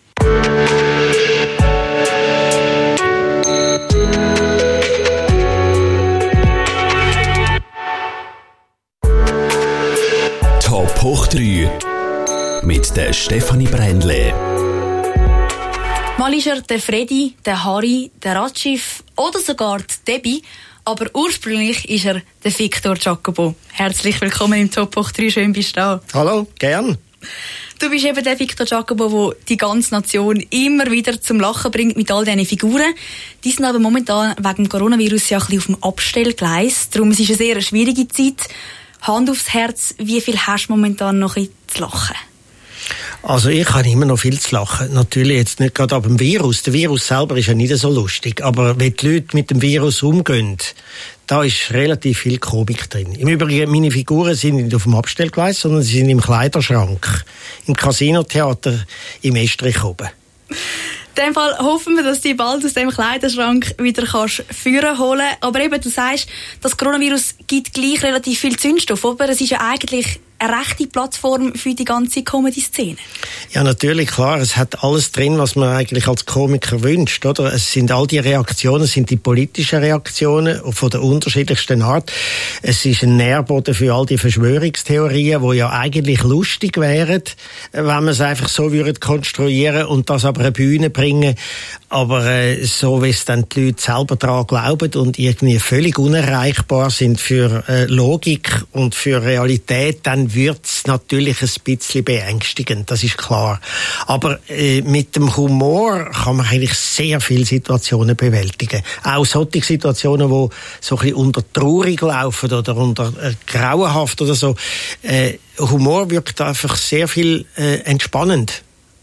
Top Hoch 3 mit der Stefanie Brändle. Mal ist er der Freddy, der Harry, der Ratschif oder sogar die Debbie, aber ursprünglich ist er der Victor Giacobo. Herzlich willkommen im Top Hoch 3, schön bist du da. Hallo, gern. Du bist eben der Victor Giacobo, der die ganze Nation immer wieder zum Lachen bringt mit all diesen Figuren. Die sind aber momentan wegen dem Coronavirus ja ein bisschen auf dem Abstellgleis. Darum ist es eine sehr schwierige Zeit. Hand aufs Herz, wie viel hast du momentan noch zu lachen? Also ich habe immer noch viel zu lachen. Natürlich jetzt nicht gerade ab dem Virus. Der Virus selber ist ja nicht so lustig. Aber wenn die Leute mit dem Virus umgehen, da ist relativ viel Komik drin. Im Übrigen, meine Figuren sind nicht auf dem Abstellgleis, sondern sie sind im Kleiderschrank. Im Casinotheater im Estrich oben. In dem Fall hoffen wir, dass du bald aus dem Kleiderschrank wieder führen holen. Aber eben, du sagst, das Coronavirus gibt gleich relativ viel Zündstoff, aber es ist ja eigentlich eine rechte Plattform für die ganze Comedy-Szene. Ja, natürlich, klar. Es hat alles drin, was man eigentlich als Komiker wünscht, oder? Es sind all die Reaktionen, es sind die politischen Reaktionen von der unterschiedlichsten Art. Es ist ein Nährboden für all die Verschwörungstheorien, die ja eigentlich lustig wären, wenn man es einfach so würde konstruieren und das aber eine Bühne bringen. Aber so, wie es dann die Leute selber daran glauben und irgendwie völlig unerreichbar sind für Logik und für Realität, dann wird es natürlich ein bisschen beängstigend, das ist klar. Aber mit dem Humor kann man eigentlich sehr viele Situationen bewältigen. Auch solche Situationen, die so ein bisschen unter traurig laufen oder unter grauenhaft oder so. Humor wirkt einfach sehr viel entspannend.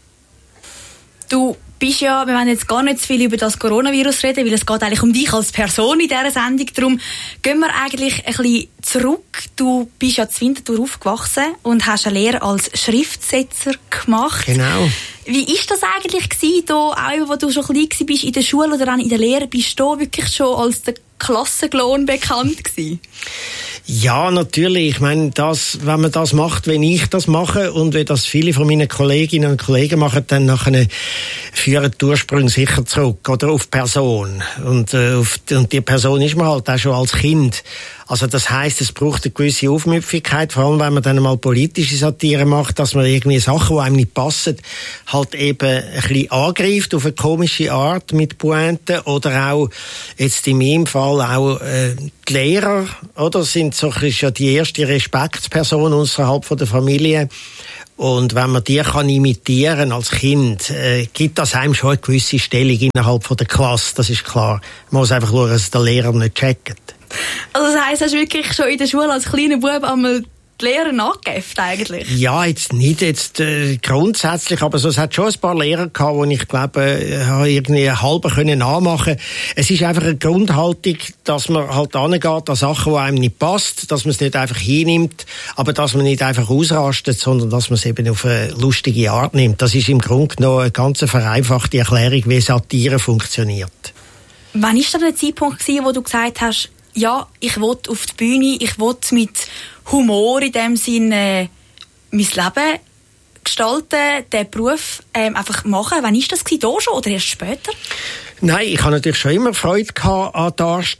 Du bist ja, wir wollen jetzt gar nicht zu viel über das Coronavirus reden, weil es geht eigentlich um dich als Person in dieser Sendung. Darum gehen wir eigentlich ein bisschen zurück. Du bist ja in Winterthur aufgewachsen und hast eine Lehre als Schriftsetzer gemacht. Genau. Wie ist das eigentlich gewesen, da, auch wo du schon klein warst in der Schule oder auch in der Lehre, bist du wirklich schon als der Klassenklon bekannt gewesen? Ja, natürlich. Ich meine, wenn man das macht, wenn ich das mache und wenn das viele von meinen Kolleginnen und Kollegen machen, dann nachher führen die Ursprünge sicher zurück, oder auf Person. Und die Person ist man halt auch schon als Kind. Also das heisst, es braucht eine gewisse Aufmüpfigkeit, vor allem wenn man dann mal politische Satire macht, dass man irgendwie Sachen, die einem nicht passen, halt eben ein bisschen angreift auf eine komische Art mit Pointen, oder auch, jetzt in meinem Fall auch die Lehrer, oder, sind so ist ja die erste Respektsperson außerhalb von der Familie. Und wenn man die kann imitieren als Kind, gibt das einem schon eine gewisse Stellung innerhalb von der Klasse, das ist klar. Man muss einfach schauen, dass der Lehrer nicht checkt. Also das heisst, hast du wirklich schon in der Schule als kleiner Bub einmal die Lehrer nachgegeben eigentlich? Ja, jetzt nicht grundsätzlich, aber es hat schon ein paar Lehrer gehabt, wo ich glaube, irgendwie halber können nachmachen. Es ist einfach eine Grundhaltung, dass man halt angeht an Sachen, die einem nicht passt, dass man es nicht einfach hinnimmt, aber dass man nicht einfach ausrastet, sondern dass man es eben auf eine lustige Art nimmt. Das ist im Grunde genommen eine ganz vereinfachte Erklärung, wie Satire funktioniert. Wann war der Zeitpunkt, wo du gesagt hast, ja, ich will auf die Bühne, ich will mit Humor in dem Sinne mein Leben gestalten, den Beruf einfach machen? Wann war das da schon oder erst später? Nein, ich habe natürlich schon immer Freude gehabt an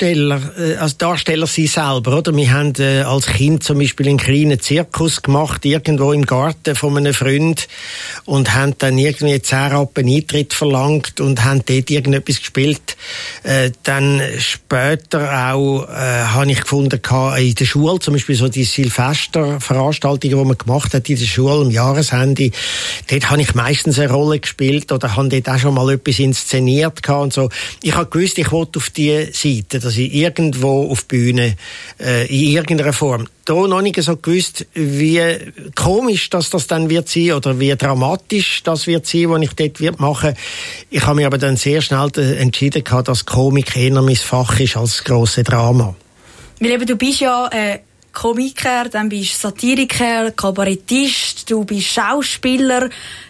als Darsteller sie selber, oder? Wir haben als Kind zum Beispiel einen kleinen Zirkus gemacht, irgendwo im Garten von einem Freund, und haben dann irgendwie 10 Rappen Eintritt verlangt und haben dort irgendetwas gespielt. Dann später auch habe ich gefunden in der Schule, zum Beispiel so die Silvesterveranstaltungen, die man gemacht hat in der Schule, im Jahresende, dort habe ich meistens eine Rolle gespielt oder habe dort auch schon mal etwas inszeniert gehabt. Und so. Ich habe gewusst, ich wollte auf die Seite, dass ich irgendwo auf die Bühne, in irgendeiner Form. Da noch nicht so gewusst, wie komisch das dann wird sein oder wie dramatisch das wird sein, was ich dort wird machen. Ich habe mich aber dann sehr schnell entschieden gehabt, dass Komik eher mein Fach ist als das grosse Drama. Weil eben, du bist ja Komiker, dann bist Satiriker, Kabarettist, du bist Schauspieler,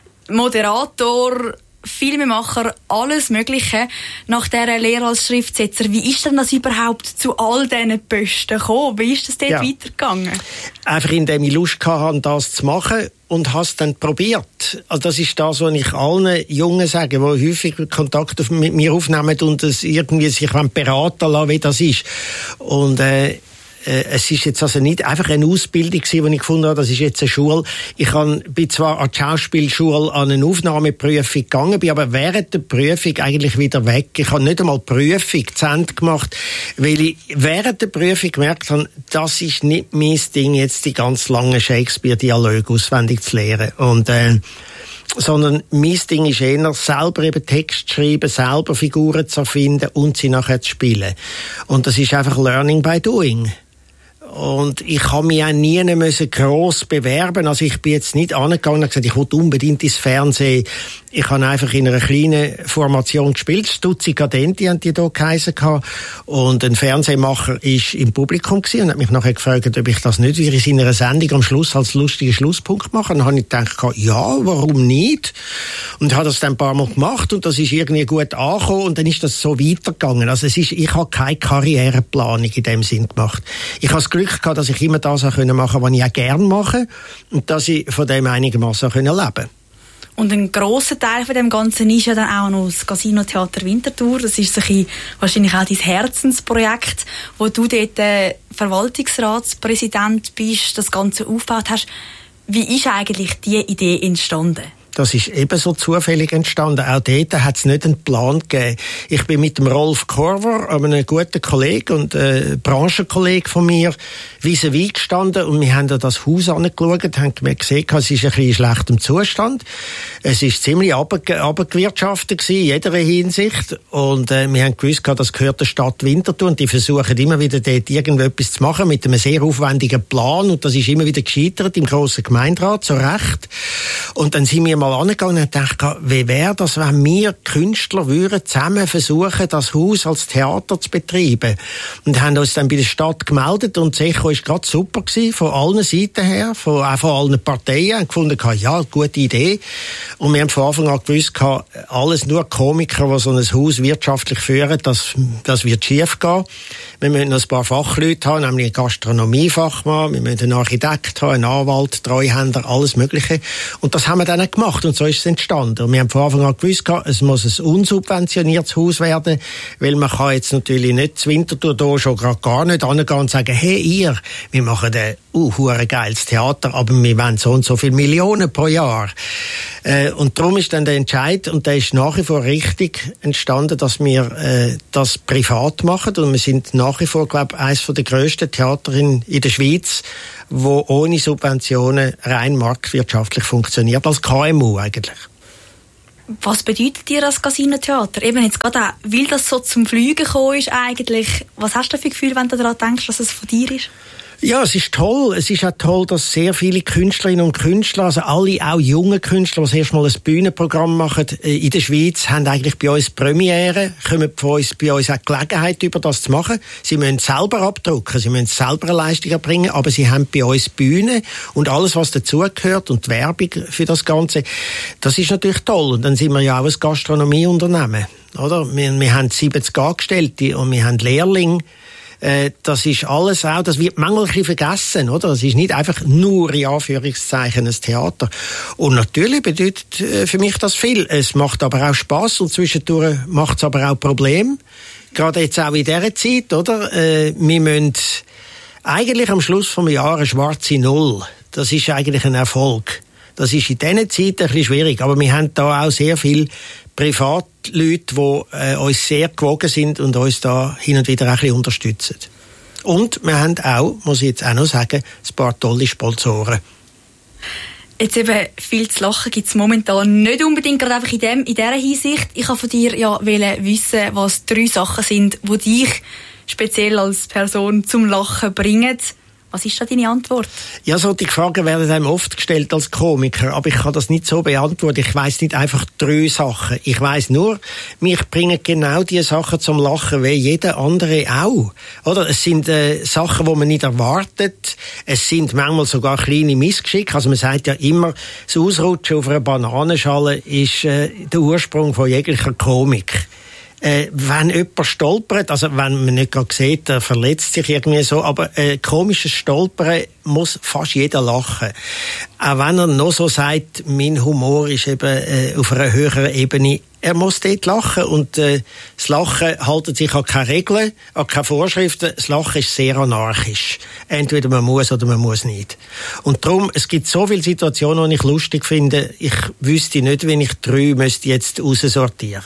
Moderator, Filmemacher, alles Mögliche. Nach dieser Lehre als Schriftsetzer, wie ist denn das überhaupt zu all diesen Posten gekommen? Wie ist das dort weitergegangen? Einfach indem ich Lust hatte, das zu machen und habe es dann probiert. Also das ist das, was ich allen Jungen sage, die häufig Kontakt mit mir aufnehmen und es irgendwie sich beraten lassen, wie das ist. Und es ist jetzt also nicht einfach eine Ausbildung gewesen, die ich gefunden habe, das ist jetzt eine Schule. Ich bin zwar an die Schauspielschule an eine Aufnahmeprüfung gegangen, bin aber während der Prüfung eigentlich wieder weg. Ich habe nicht einmal die Prüfung zu Ende gemacht, weil ich während der Prüfung gemerkt habe, das ist nicht mein Ding, jetzt die ganz langen Shakespeare-Dialoge auswendig zu lernen. Und sondern mein Ding ist eher, selber eben Text zu schreiben, selber Figuren zu erfinden und sie nachher zu spielen. Und das ist einfach Learning by Doing. Und ich habe mich auch nie gross bewerben. Also ich bin jetzt nicht angegangen und gesagt, ich will unbedingt ins Fernsehen. Ich habe einfach in einer kleinen Formation gespielt. Stutzi Cadenti haben die da geheissen. Und ein Fernsehmacher war im Publikum gewesen und hat mich nachher gefragt, ob ich das nicht wie in seiner Sendung am Schluss als lustigen Schlusspunkt mache. Und dann habe ich gedacht, ja, warum nicht? Und habe das dann ein paar Mal gemacht und das ist irgendwie gut angekommen und dann ist das so weitergegangen. Also ich habe keine Karriereplanung in dem Sinn gemacht. Ich habe das Glück gehabt, dass ich immer das machen konnte, was ich auch gerne mache und dass ich von dem einigermaßen leben konnte. Und ein grosser Teil von dem Ganzen ist ja dann auch noch das Casino Theater Winterthur. Das ist wahrscheinlich auch dein Herzensprojekt, wo du dort Verwaltungsratspräsident bist, das Ganze aufgebaut hast. Wie ist eigentlich diese Idee entstanden? Das ist ebenso zufällig entstanden. Auch dort hat es nicht einen Plan gegeben. Ich bin mit dem Rolf Korver, einem guten Kollegen und Branchenkollegen von mir, vis-à-vis gestanden und wir haben da das Haus angeschaut, haben gesehen, es ist ein bisschen in schlechtem Zustand. Es ist ziemlich runtergewirtschaftet gewesen, in jeder Hinsicht. Und wir haben gewusst, das gehört der Stadt Winterthur und die versuchen immer wieder dort irgendetwas zu machen mit einem sehr aufwendigen Plan und das ist immer wieder gescheitert im grossen Gemeinderat, so recht. Und dann sind wir mal angegangen und dachte, wie wäre das, wenn wir Künstler würden zusammen versuchen, das Haus als Theater zu betreiben. Und haben uns dann bei der Stadt gemeldet und das Echo war gerade super gewesen, von allen Seiten her, auch von allen Parteien, haben gefunden, ja, gute Idee. Und wir haben von Anfang an gewusst, alles nur Komiker, die so ein Haus wirtschaftlich führen, das wird schief gehen. Wir müssen noch ein paar Fachleute haben, nämlich einen Gastronomiefachmann, wir müssen einen Architekt haben, einen Anwalt, Treuhänder, alles Mögliche. Und das haben wir dann gemacht und so ist es entstanden. Und wir haben von Anfang an gewusst, es muss ein unsubventioniertes Haus werden, weil man kann jetzt natürlich nicht das Winterthur da schon gerade gar nicht angehen und sagen, hey wir machen ein geiles Theater, aber wir wollen so und so viele Millionen pro Jahr. Und darum ist dann der Entscheid, und der ist nach wie vor richtig entstanden, dass wir das privat machen. Und wir sind nach wie vor, glaube ich, eines der grössten Theater in der Schweiz, wo ohne Subventionen rein marktwirtschaftlich funktioniert, als KMU eigentlich. Was bedeutet dir das Casino-Theater? Eben jetzt gerade auch, weil das so zum Fliegen gekommen ist eigentlich. Was hast du für ein Gefühl, wenn du daran denkst, dass es von dir ist? Ja, es ist toll. Es ist auch toll, dass sehr viele Künstlerinnen und Künstler, also alle auch junge Künstler, die erst mal ein Bühnenprogramm machen in der Schweiz, haben eigentlich bei uns Premiere, kommen bei uns auch Gelegenheit über das zu machen. Sie müssen selber abdrucken, sie müssen selber eine Leistung erbringen, aber sie haben bei uns Bühne und alles, was dazugehört und die Werbung für das Ganze. Das ist natürlich toll. Und dann sind wir ja auch ein Gastronomieunternehmen, oder? Wir haben 70 Angestellte und wir haben Lehrlinge. Das ist alles auch, das wird manchmal ein bisschen vergessen, oder? Es ist nicht einfach nur, in Anführungszeichen, ein Theater. Und natürlich bedeutet für mich das viel. Es macht aber auch Spass und zwischendurch macht es aber auch Probleme. Gerade jetzt auch in dieser Zeit, oder? Wir müssen eigentlich am Schluss vom Jahr eine schwarze Null. Das ist eigentlich ein Erfolg. Das ist in diesen Zeiten ein bisschen schwierig. Aber wir haben da auch sehr viel Privatleute, die uns sehr gewogen sind und uns da hin und wieder auch ein bisschen unterstützen. Und wir haben auch, muss ich jetzt auch noch sagen, ein paar tolle Sponsoren. Jetzt eben, viel zu lachen gibt es momentan nicht unbedingt, gerade einfach in dieser Hinsicht. Ich wollte von dir ja wissen, was 3 Sachen sind, die dich speziell als Person zum Lachen bringen. Was ist da deine Antwort? Ja, solche Fragen werden einem oft gestellt als Komiker, aber ich kann das nicht so beantworten. Ich weiss nicht einfach 3 Sachen. Ich weiss nur, mich bringen genau die Sachen zum Lachen, wie jeder andere auch. Oder? Es sind Sachen, die man nicht erwartet. Es sind manchmal sogar kleine Missgeschicke. Also man sagt ja immer, das Ausrutschen auf einer Bananenschale ist der Ursprung von jeglicher Komik. Wenn jemand stolpert, also wenn man nicht gerade sieht, er verletzt sich irgendwie so, aber komisches Stolpern muss fast jeder lachen. Auch wenn er noch so sagt, mein Humor ist eben auf einer höheren Ebene, er muss dort lachen und das Lachen haltet sich an keine Regeln, an keine Vorschriften. Das Lachen ist sehr anarchisch. Entweder man muss oder man muss nicht. Und darum, es gibt so viele Situationen, die ich lustig finde, ich wüsste nicht, wenn ich 3 müsste jetzt aussortieren.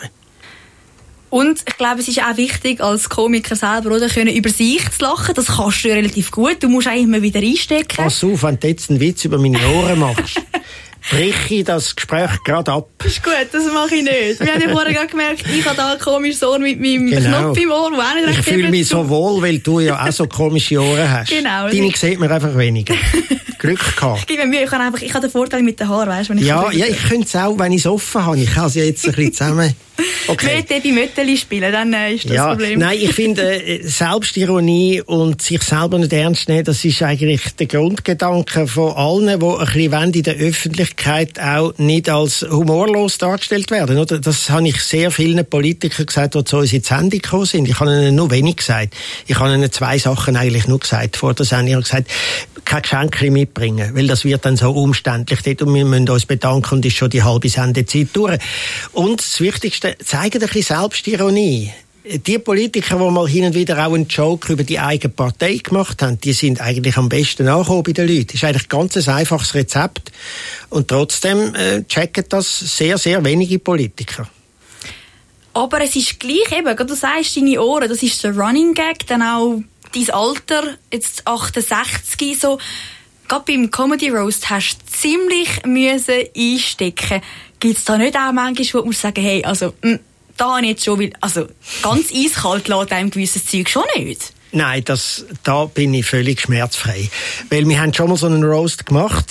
Und ich glaube, es ist auch wichtig, als Komiker selber oder, können über sich zu lachen. Das kannst du relativ gut. Du musst auch immer wieder einstecken. Pass auf, wenn du jetzt einen Witz über meine Ohren machst, brich ich das Gespräch gerade ab. Das ist gut, das mache ich nicht. Wir haben ja vorher gerade gemerkt, ich habe da ein komisches Ohr mit meinem Knopf im Ohr, wo auch nicht recht. Ich fühle mich so wohl, weil du ja auch so komische Ohren hast. Genau. Deine sieht man einfach weniger. Glück gehabt. Ich gebe mir Mühe, ich habe den Vorteil mit den Haaren, weißt du? Ja, ich könnte es auch, wenn ich es offen habe. Ich kann es ja jetzt ein bisschen zusammen. Okay. Möte bei Mötteli spielen, dann ist das Problem. Nein, ich finde, Selbstironie und sich selber nicht ernst nehmen, das ist eigentlich der Grundgedanke von allen, die ein bisschen in der Öffentlichkeit auch nicht als humorlos dargestellt werden. Oder? Das habe ich sehr vielen Politikern gesagt, die zu uns ins Handy gekommen sind. Ich habe ihnen nur wenig gesagt. Ich habe ihnen 2 Sachen eigentlich nur gesagt vor der Sendung. Ich habe gesagt, kein Geschenk mitbringen, weil das wird dann so umständlich dort und wir müssen uns bedanken und ist schon die halbe Sendezeit durch. Und das Wichtigste, zeigen ein bisschen Selbstironie. Die Politiker, die mal hin und wieder auch einen Joke über die eigene Partei gemacht haben, die sind eigentlich am besten angekommen bei den Leuten. Das ist eigentlich ganz ein einfaches Rezept. Und trotzdem checken das sehr, sehr wenige Politiker. Aber es ist gleich eben, du sagst, deine Ohren, das ist der Running Gag, dann auch dein Alter, jetzt 68, so. Gerade beim Comedy Roast hast du ziemlich einstecken. Gibt es da nicht auch manchmal, wo du sagen, hey, also, da habe ich jetzt schon, also, ganz eiskalt lässt einem gewisses Zeug schon nicht? Nein, da bin ich völlig schmerzfrei. Weil wir haben schon mal so einen Roast gemacht,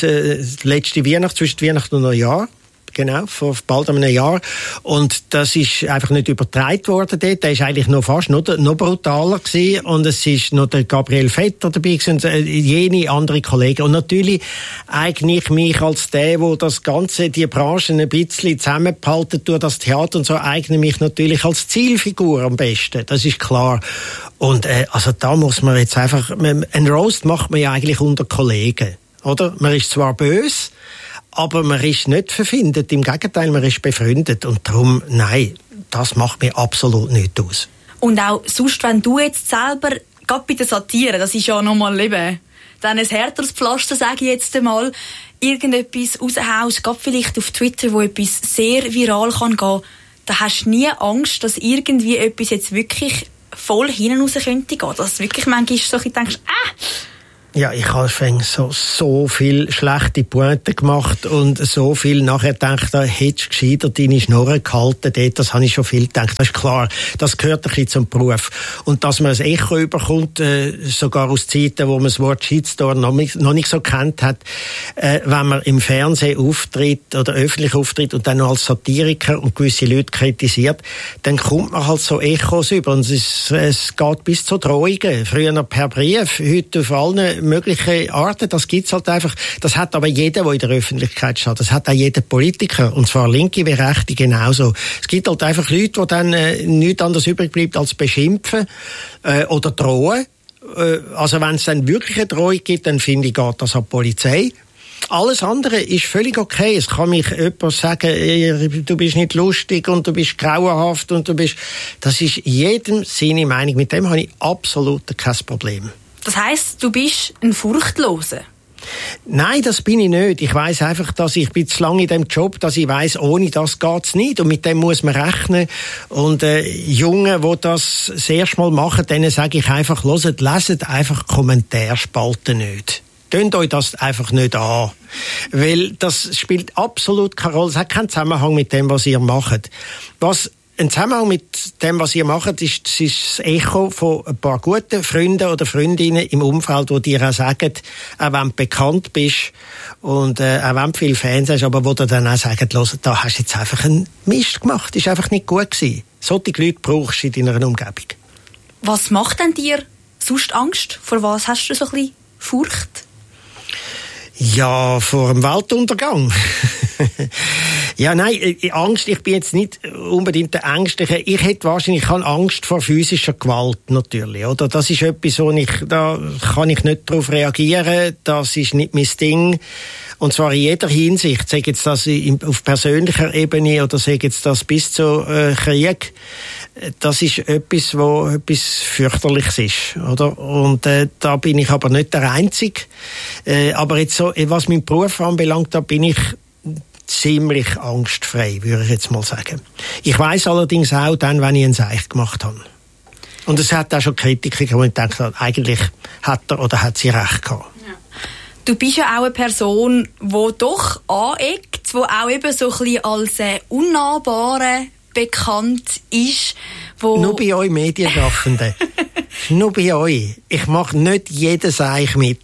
letzte Weihnacht, zwischen Weihnachten und Neujahr. Genau, vor bald einem Jahr. Und das ist einfach nicht übertragen worden dort. Der ist eigentlich noch fast noch brutaler gewesen. Und es ist noch der Gabriel Vetter dabei gewesen und jene andere Kollegen. Und natürlich eigne ich mich als der, wo das Ganze, die Branchen ein bisschen zusammengehalten durch das Theater und so, eigne mich natürlich als Zielfigur am besten. Das ist klar. Und also da muss man jetzt einfach, ein Roast macht man ja eigentlich unter Kollegen, oder? Man ist zwar böse, aber man ist nicht verfindet, im Gegenteil, man ist befreundet. Und darum, nein, das macht mir absolut nichts aus. Und auch sonst, wenn du jetzt selber, gerade bei der Satire, das ist ja nochmal eben, dann ein härteres Pflaster, sage ich jetzt einmal, irgendetwas raushaust, gerade vielleicht auf Twitter, wo etwas sehr viral kann gehen, da hast du nie Angst, dass irgendwie etwas jetzt wirklich voll hinten raus könnte gehen. Dass du wirklich manchmal so ein bisschen denkst, Ja, ich habe so viel schlechte Pointen gemacht und so viel nachher gedacht, da hättest du gescheiter deine Schnurren gehalten dort, das habe ich schon viel gedacht. Das ist klar, das gehört ein bisschen zum Beruf. Und dass man ein Echo überkommt, sogar aus Zeiten, wo man das Wort Shitstorm noch nicht so kennt hat, wenn man im Fernsehen auftritt oder öffentlich auftritt und dann noch als Satiriker und gewisse Leute kritisiert, dann kommt man halt so Echos über. Und es geht bis zu Drohungen. Früher noch per Brief, heute auf allen mögliche Arten, das gibt's halt einfach. Das hat aber jeder, der in der Öffentlichkeit steht. Das hat auch jeder Politiker. Und zwar Linke wie Rechte genauso. Es gibt halt einfach Leute, die dann nichts anderes übrig bleibt als beschimpfen oder drohen. Also wenn es dann wirklich eine Drohung gibt, dann finde ich, geht das an die Polizei. Alles andere ist völlig okay. Es kann mich jemand sagen, du bist nicht lustig und du bist grauenhaft und du bist... Das ist jedem seine Meinung. Mit dem habe ich absolut kein Problem. Das heisst, du bist ein Furchtloser? Nein, das bin ich nicht. Ich weiss einfach, dass ich bin zu lange in dem Job, dass ich weiss, ohne das geht's nicht. Und mit dem muss man rechnen. Und Jungen, die das erste Mal machen, denen sage ich einfach, leset einfach Kommentarspalten nicht. Tönt euch das einfach nicht an. Weil das spielt absolut keine Rolle. Es hat keinen Zusammenhang mit dem, was ihr macht. Was ein Zusammenhang mit dem, was ihr macht, ist das Echo von ein paar guten Freunden oder Freundinnen im Umfeld, die dir auch sagen, auch wenn du bekannt bist und auch wenn du viele Fans hast, aber wo dir dann auch sagen, da hast du jetzt einfach einen Mist gemacht, ist einfach nicht gut gewesen. Solche Leute brauchst du in deiner Umgebung. Was macht denn dir sonst Angst? Vor was hast du so ein bisschen Furcht? Ja, vor dem Weltuntergang. Ja, nein, Angst, ich bin jetzt nicht unbedingt der Ängstliche. Ich habe Angst vor physischer Gewalt, natürlich, oder? Das ist etwas, da kann ich nicht darauf reagieren, das ist nicht mein Ding. Und zwar in jeder Hinsicht, sei jetzt das auf persönlicher Ebene oder sei jetzt das bis zu Krieg. Das ist etwas, wo etwas fürchterliches ist, oder? Und da bin ich aber nicht der Einzige. Aber jetzt so, was meinen Beruf anbelangt, da bin ich ziemlich angstfrei, würde ich jetzt mal sagen. Ich weiss allerdings auch dann, wenn ich einen Seich gemacht habe. Und es hat auch schon Kritiker, die denken, eigentlich hat er oder hat sie recht gehabt. Ja. Du bist ja auch eine Person, die doch aneckt, die auch eben so ein bisschen als unnahbare bekannt ist. Nur bei euch Medienschaffenden. Nur bei euch. Ich mache nicht jeden Seich mit.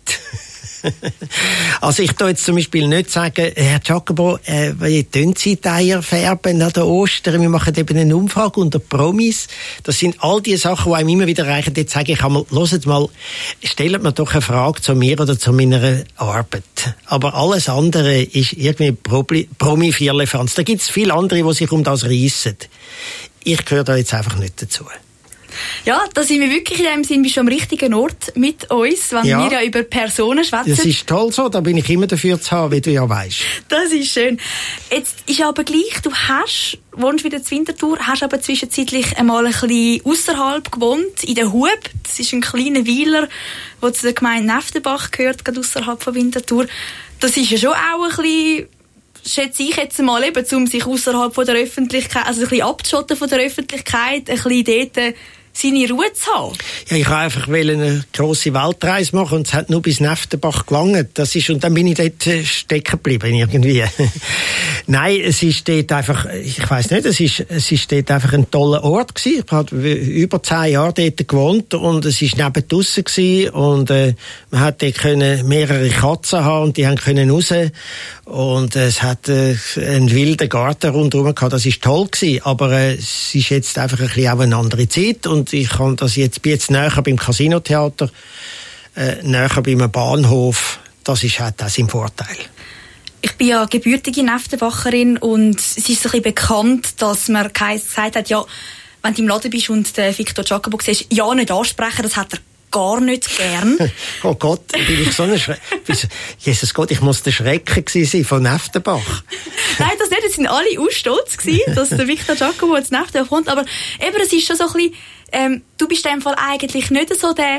Also ich tue jetzt zum Beispiel nicht sagen, Herr Giacomo, wie tun Sie die Eier färben an der Ostern? Wir machen eben eine Umfrage unter Promis. Das sind all die Sachen, die einem immer wieder reichen. Jetzt sage ich einmal, hört mal, stellt mir doch eine Frage zu mir oder zu meiner Arbeit. Aber alles andere ist irgendwie Promi-Firlefanz. Da gibt es viele andere, die sich um das reissen. Ich gehöre da jetzt einfach nicht dazu. Ja, da sind wir wirklich in dem Sinn, bist du am richtigen Ort mit uns, wenn wir ja über Personen schwätzen. Das ist toll so, da bin ich immer dafür zu haben, wie du ja weißt. Das ist schön. Jetzt ist aber gleich, du wohnst wieder in Winterthur, hast aber zwischenzeitlich einmal ein bisschen ausserhalb gewohnt, in der Hub. Das ist ein kleiner Weiler, der zu der Gemeinde Neftenbach gehört, gerade ausserhalb von Winterthur. Das ist ja schon auch ein bisschen, schätze ich jetzt mal, eben, um sich ausserhalb von der Öffentlichkeit, also ein bisschen abzuschotten von der Öffentlichkeit, ein bisschen dort seine Ruhe zu haben? Ja, ich wollte einfach eine grosse Weltreise machen und es hat nur bis Neftenbach gelangt. Und dann bin ich dort stecken geblieben irgendwie. Nein, es ist dort einfach, ich weiss nicht, es ist dort einfach ein toller Ort gewesen. Ich habe über 10 Jahre dort gewohnt und es ist neben draussen gewesen und man hat dort mehrere Katzen haben und die haben können raus und es hat einen wilden Garten rundherum gehabt. Das ist toll gewesen, aber es ist jetzt einfach ein bisschen auch eine andere Zeit und ich kann das bin jetzt näher beim Casinotheater, näher beim Bahnhof. Das ist halt auch sein Vorteil. Ich bin ja gebürtige Neftenbacherin und es ist so ein bisschen bekannt, dass man gesagt hat, ja, wenn du im Laden bist und den Victor Giacobo siehst, ja nicht ansprechen, das hat er gar nicht gern. Oh Gott, bin ich so ein Jesus Gott, ich muss der Schrecken gewesen sein von Neftenbach. Nein, das nicht, es sind alle stolz gewesen, dass der Victor Giacobo ins Neftenbach kommt, aber eben, es ist schon so ein bisschen, du bist in dem Fall eigentlich nicht so der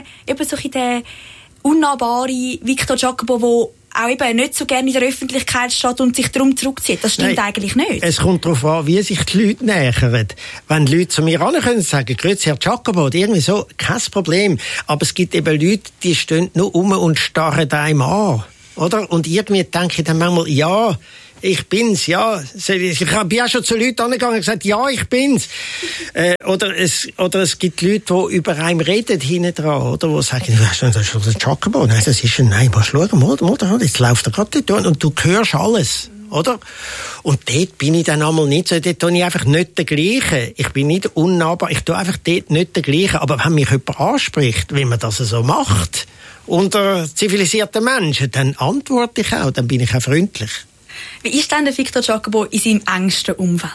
unnahbare Victor Giacobo, der auch eben nicht so gerne in der Öffentlichkeit steht und sich darum zurückzieht. Das stimmt eigentlich nicht. Es kommt darauf an, wie sich die Leute nähern. Wenn die Leute zu mir können sagen, grüezi Herr Giacobo, irgendwie so, kein Problem. Aber es gibt eben Leute, die stehen nur rum und starren einem an. Oder? Und irgendwie denke ich dann manchmal, ja, ich bin's, ja. Ich bin auch schon zu Leuten angegangen und gesagt, ja, ich bin's. Oder es gibt Leute, die über einen reden, hinten dran, oder? Die sagen, das ist der Giacobo. Nein, das ist nein, musst schauen, oder? Jetzt läuft er gerade dort und du hörst alles, oder? Und dort bin ich dann einmal nicht so, dort tue ich einfach nicht der Gleiche. Ich bin nicht unnahbar, ich tue einfach dort nicht der Gleiche. Aber wenn mich jemand anspricht, wie man das so macht, unter zivilisierten Menschen, dann antworte ich auch, dann bin ich auch freundlich. Wie ist denn der Victor Giacobo in seinem engsten Umfeld?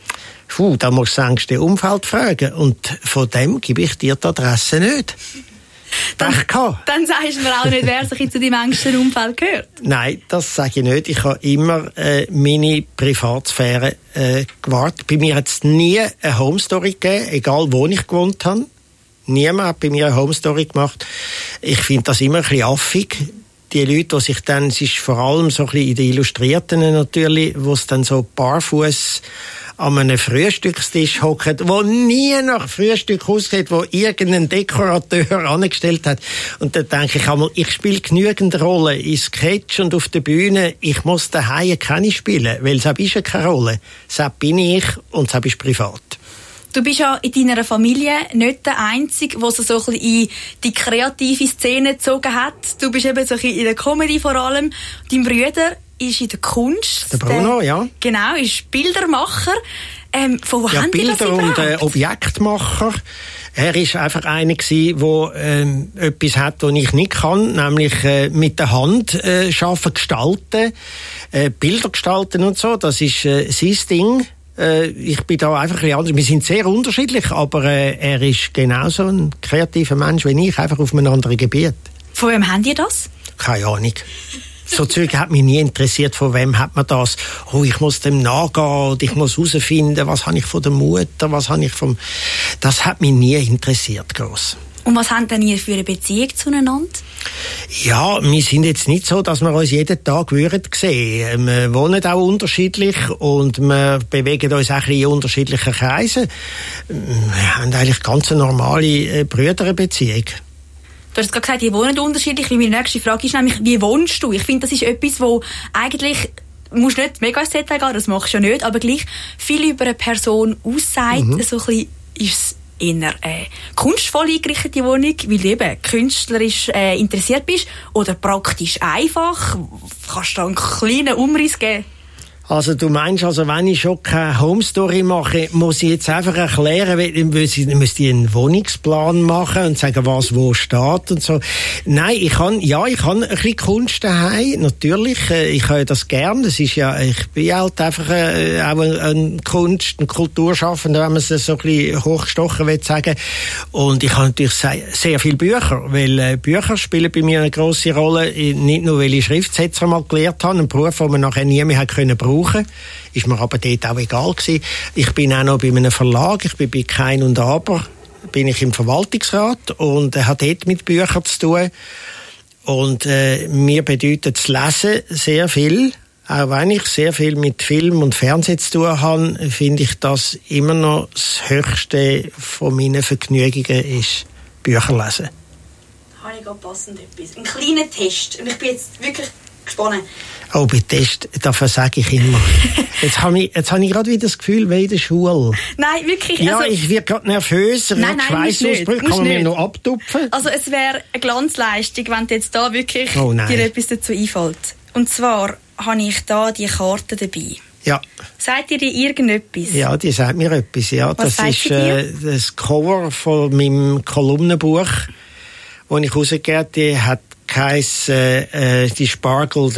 Da musst du das engste Umfeld fragen. Und von dem gebe ich dir die Adresse nicht. Dann sagst du mir auch nicht, wer sich zu deinem engsten Umfeld gehört. Nein, das sage ich nicht. Ich habe immer meine Privatsphäre gewahrt. Bei mir hat es nie eine Homestory gegeben, egal wo ich gewohnt habe. Niemand hat bei mir eine Homestory gemacht. Ich finde das immer ein bisschen affig. Die Leute, die sich dann, es ist vor allem so ein bisschen in den Illustrierten natürlich, wo es dann so barfuß an einem Frühstückstisch hockt, wo nie nach Frühstück aussieht, wo irgendein Dekorateur angestellt hat. Und dann denke ich einmal, ich spiele genügend Rollen in Sketch und auf der Bühne. Ich muss daheim keine spielen, weil es ist ja keine Rolle. Das bin ich und das ist privat. Du bist ja in deiner Familie nicht der Einzige, der so ein bisschen in die kreative Szene gezogen hat. Du bist eben so ein bisschen in der Comedy vor allem. Dein Bruder ist in der Kunst. Der Bruno, ja. Genau, ist Bildermacher. Von wo haben Bilder die das überhaupt? Und Objektmacher. Er ist einfach einer gewesen, der etwas hat, was ich nicht kann, nämlich mit der Hand arbeiten, gestalten, Bilder gestalten und so. Das ist sein Ding. Ich bin da einfach ein bisschen anders. Wir sind sehr unterschiedlich, aber er ist genauso ein kreativer Mensch wie ich, einfach auf einem anderen Gebiet. Von wem habt ihr das? Keine Ahnung. So Zeug hat mich nie interessiert, von wem hat man das. Oh, ich muss dem nachgehen und ich muss herausfinden, was habe ich von der Mutter, was habe ich vom... Das hat mich nie interessiert, gross. Und was habt denn ihr für eine Beziehung zueinander? Ja, wir sind jetzt nicht so, dass wir uns jeden Tag sehen. Wir wohnen auch unterschiedlich und wir bewegen uns auch ein bisschen in unterschiedlichen Kreisen. Wir haben eigentlich ganz eine normale Brüderbeziehung. Du hast gerade gesagt, ihr wohnt unterschiedlich. Meine nächste Frage ist nämlich, wie wohnst du? Ich finde, das ist etwas, wo eigentlich... Du musst nicht mega ins Detail gehen, das machst du ja nicht, aber gleich viel über eine Person aussagt. So ein bisschen ist es in einer kunstvoll eingerichtete Wohnung, weil du eben künstlerisch interessiert bist, oder praktisch einfach. Kannst du da einen kleinen Umriss geben? Also du meinst, wenn ich schon keine Home-Story mache, muss ich jetzt einfach erklären, müsste ich einen Wohnungsplan machen und sagen, was wo steht und so. Nein, ich kann ein bisschen Kunst daheim, natürlich. Ich habe das gern. Das ist ja, ich bin halt einfach auch ein ein Kulturschaffender, wenn man es so ein bisschen hochgestochen will sagen. Und ich habe natürlich sehr viele Bücher, weil Bücher spielen bei mir eine grosse Rolle. Nicht nur, weil ich Schriftsetzer mal gelernt habe, einen Beruf, den man nachher nie mehr können brauchen. Ist mir aber dort auch egal gewesen. Ich bin auch noch bei einem Verlag, ich bin bei Kein und Aber, bin ich im Verwaltungsrat und hat dort mit Büchern zu tun. Und mir bedeutet das Lesen sehr viel, Auch wenn ich sehr viel mit Film und Fernsehen zu tun habe, finde ich, dass immer noch das Höchste von meinen Vergnügungen ist, Bücher lesen. Da habe ich gerade passend etwas. Ein kleiner Test. Und ich bin jetzt wirklich gespannt. Oh, bei Test, das versage ich immer. Jetzt habe ich gerade wieder das Gefühl, wie in der Schule. Nein, wirklich. Ja, also, ich werde gerade nervös. Nein, Schweißausbrüche kann man mir noch abtupfen. Also es wäre eine Glanzleistung, wenn dir jetzt da wirklich dir etwas dazu einfällt. Und zwar habe ich da die Karte dabei. Ja. Sagt ihr dir irgendetwas? Ja, die sagt mir etwas. Ja, was das ist das Cover von meinem Kolumnenbuch, das ich rausgegeben habe. Die hat geheissen, die Spargel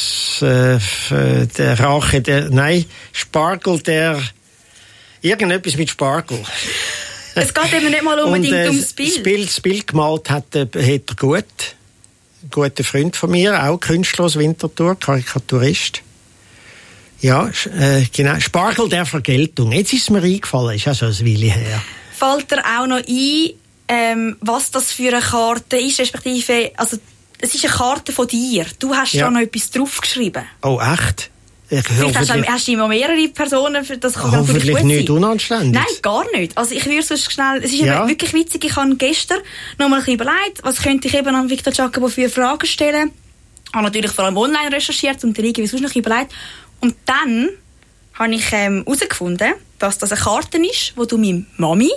der Rache Spargel der, irgendetwas mit Spargel. Es geht eben nicht mal unbedingt ums Bild. Das Bild gemalt hat der Peter Gut, ein guter Freund von mir, auch Künstler aus Winterthur, Karikaturist. Ja, genau, Spargel der Vergeltung. Jetzt ist es mir eingefallen, ist ja schon ein Weile her. Fällt dir auch noch ein, was das für eine Karte ist, respektive, also es ist eine Karte von dir. Du hast da noch etwas draufgeschrieben. Oh, echt? Hast du immer mehrere Personen, das kann hoffentlich gut nicht sein. Unanständig. Nein, gar nicht. Also ich würde sonst schnell, es ist eben wirklich witzig, ich habe gestern noch mal ein bisschen überlegt, was könnte ich eben an Victor Giacomo für Fragen stellen. Ich habe natürlich vor allem online recherchiert und irgendwie sonst noch überlegt. Und dann habe ich herausgefunden, dass das eine Karte ist, die du meiner Mami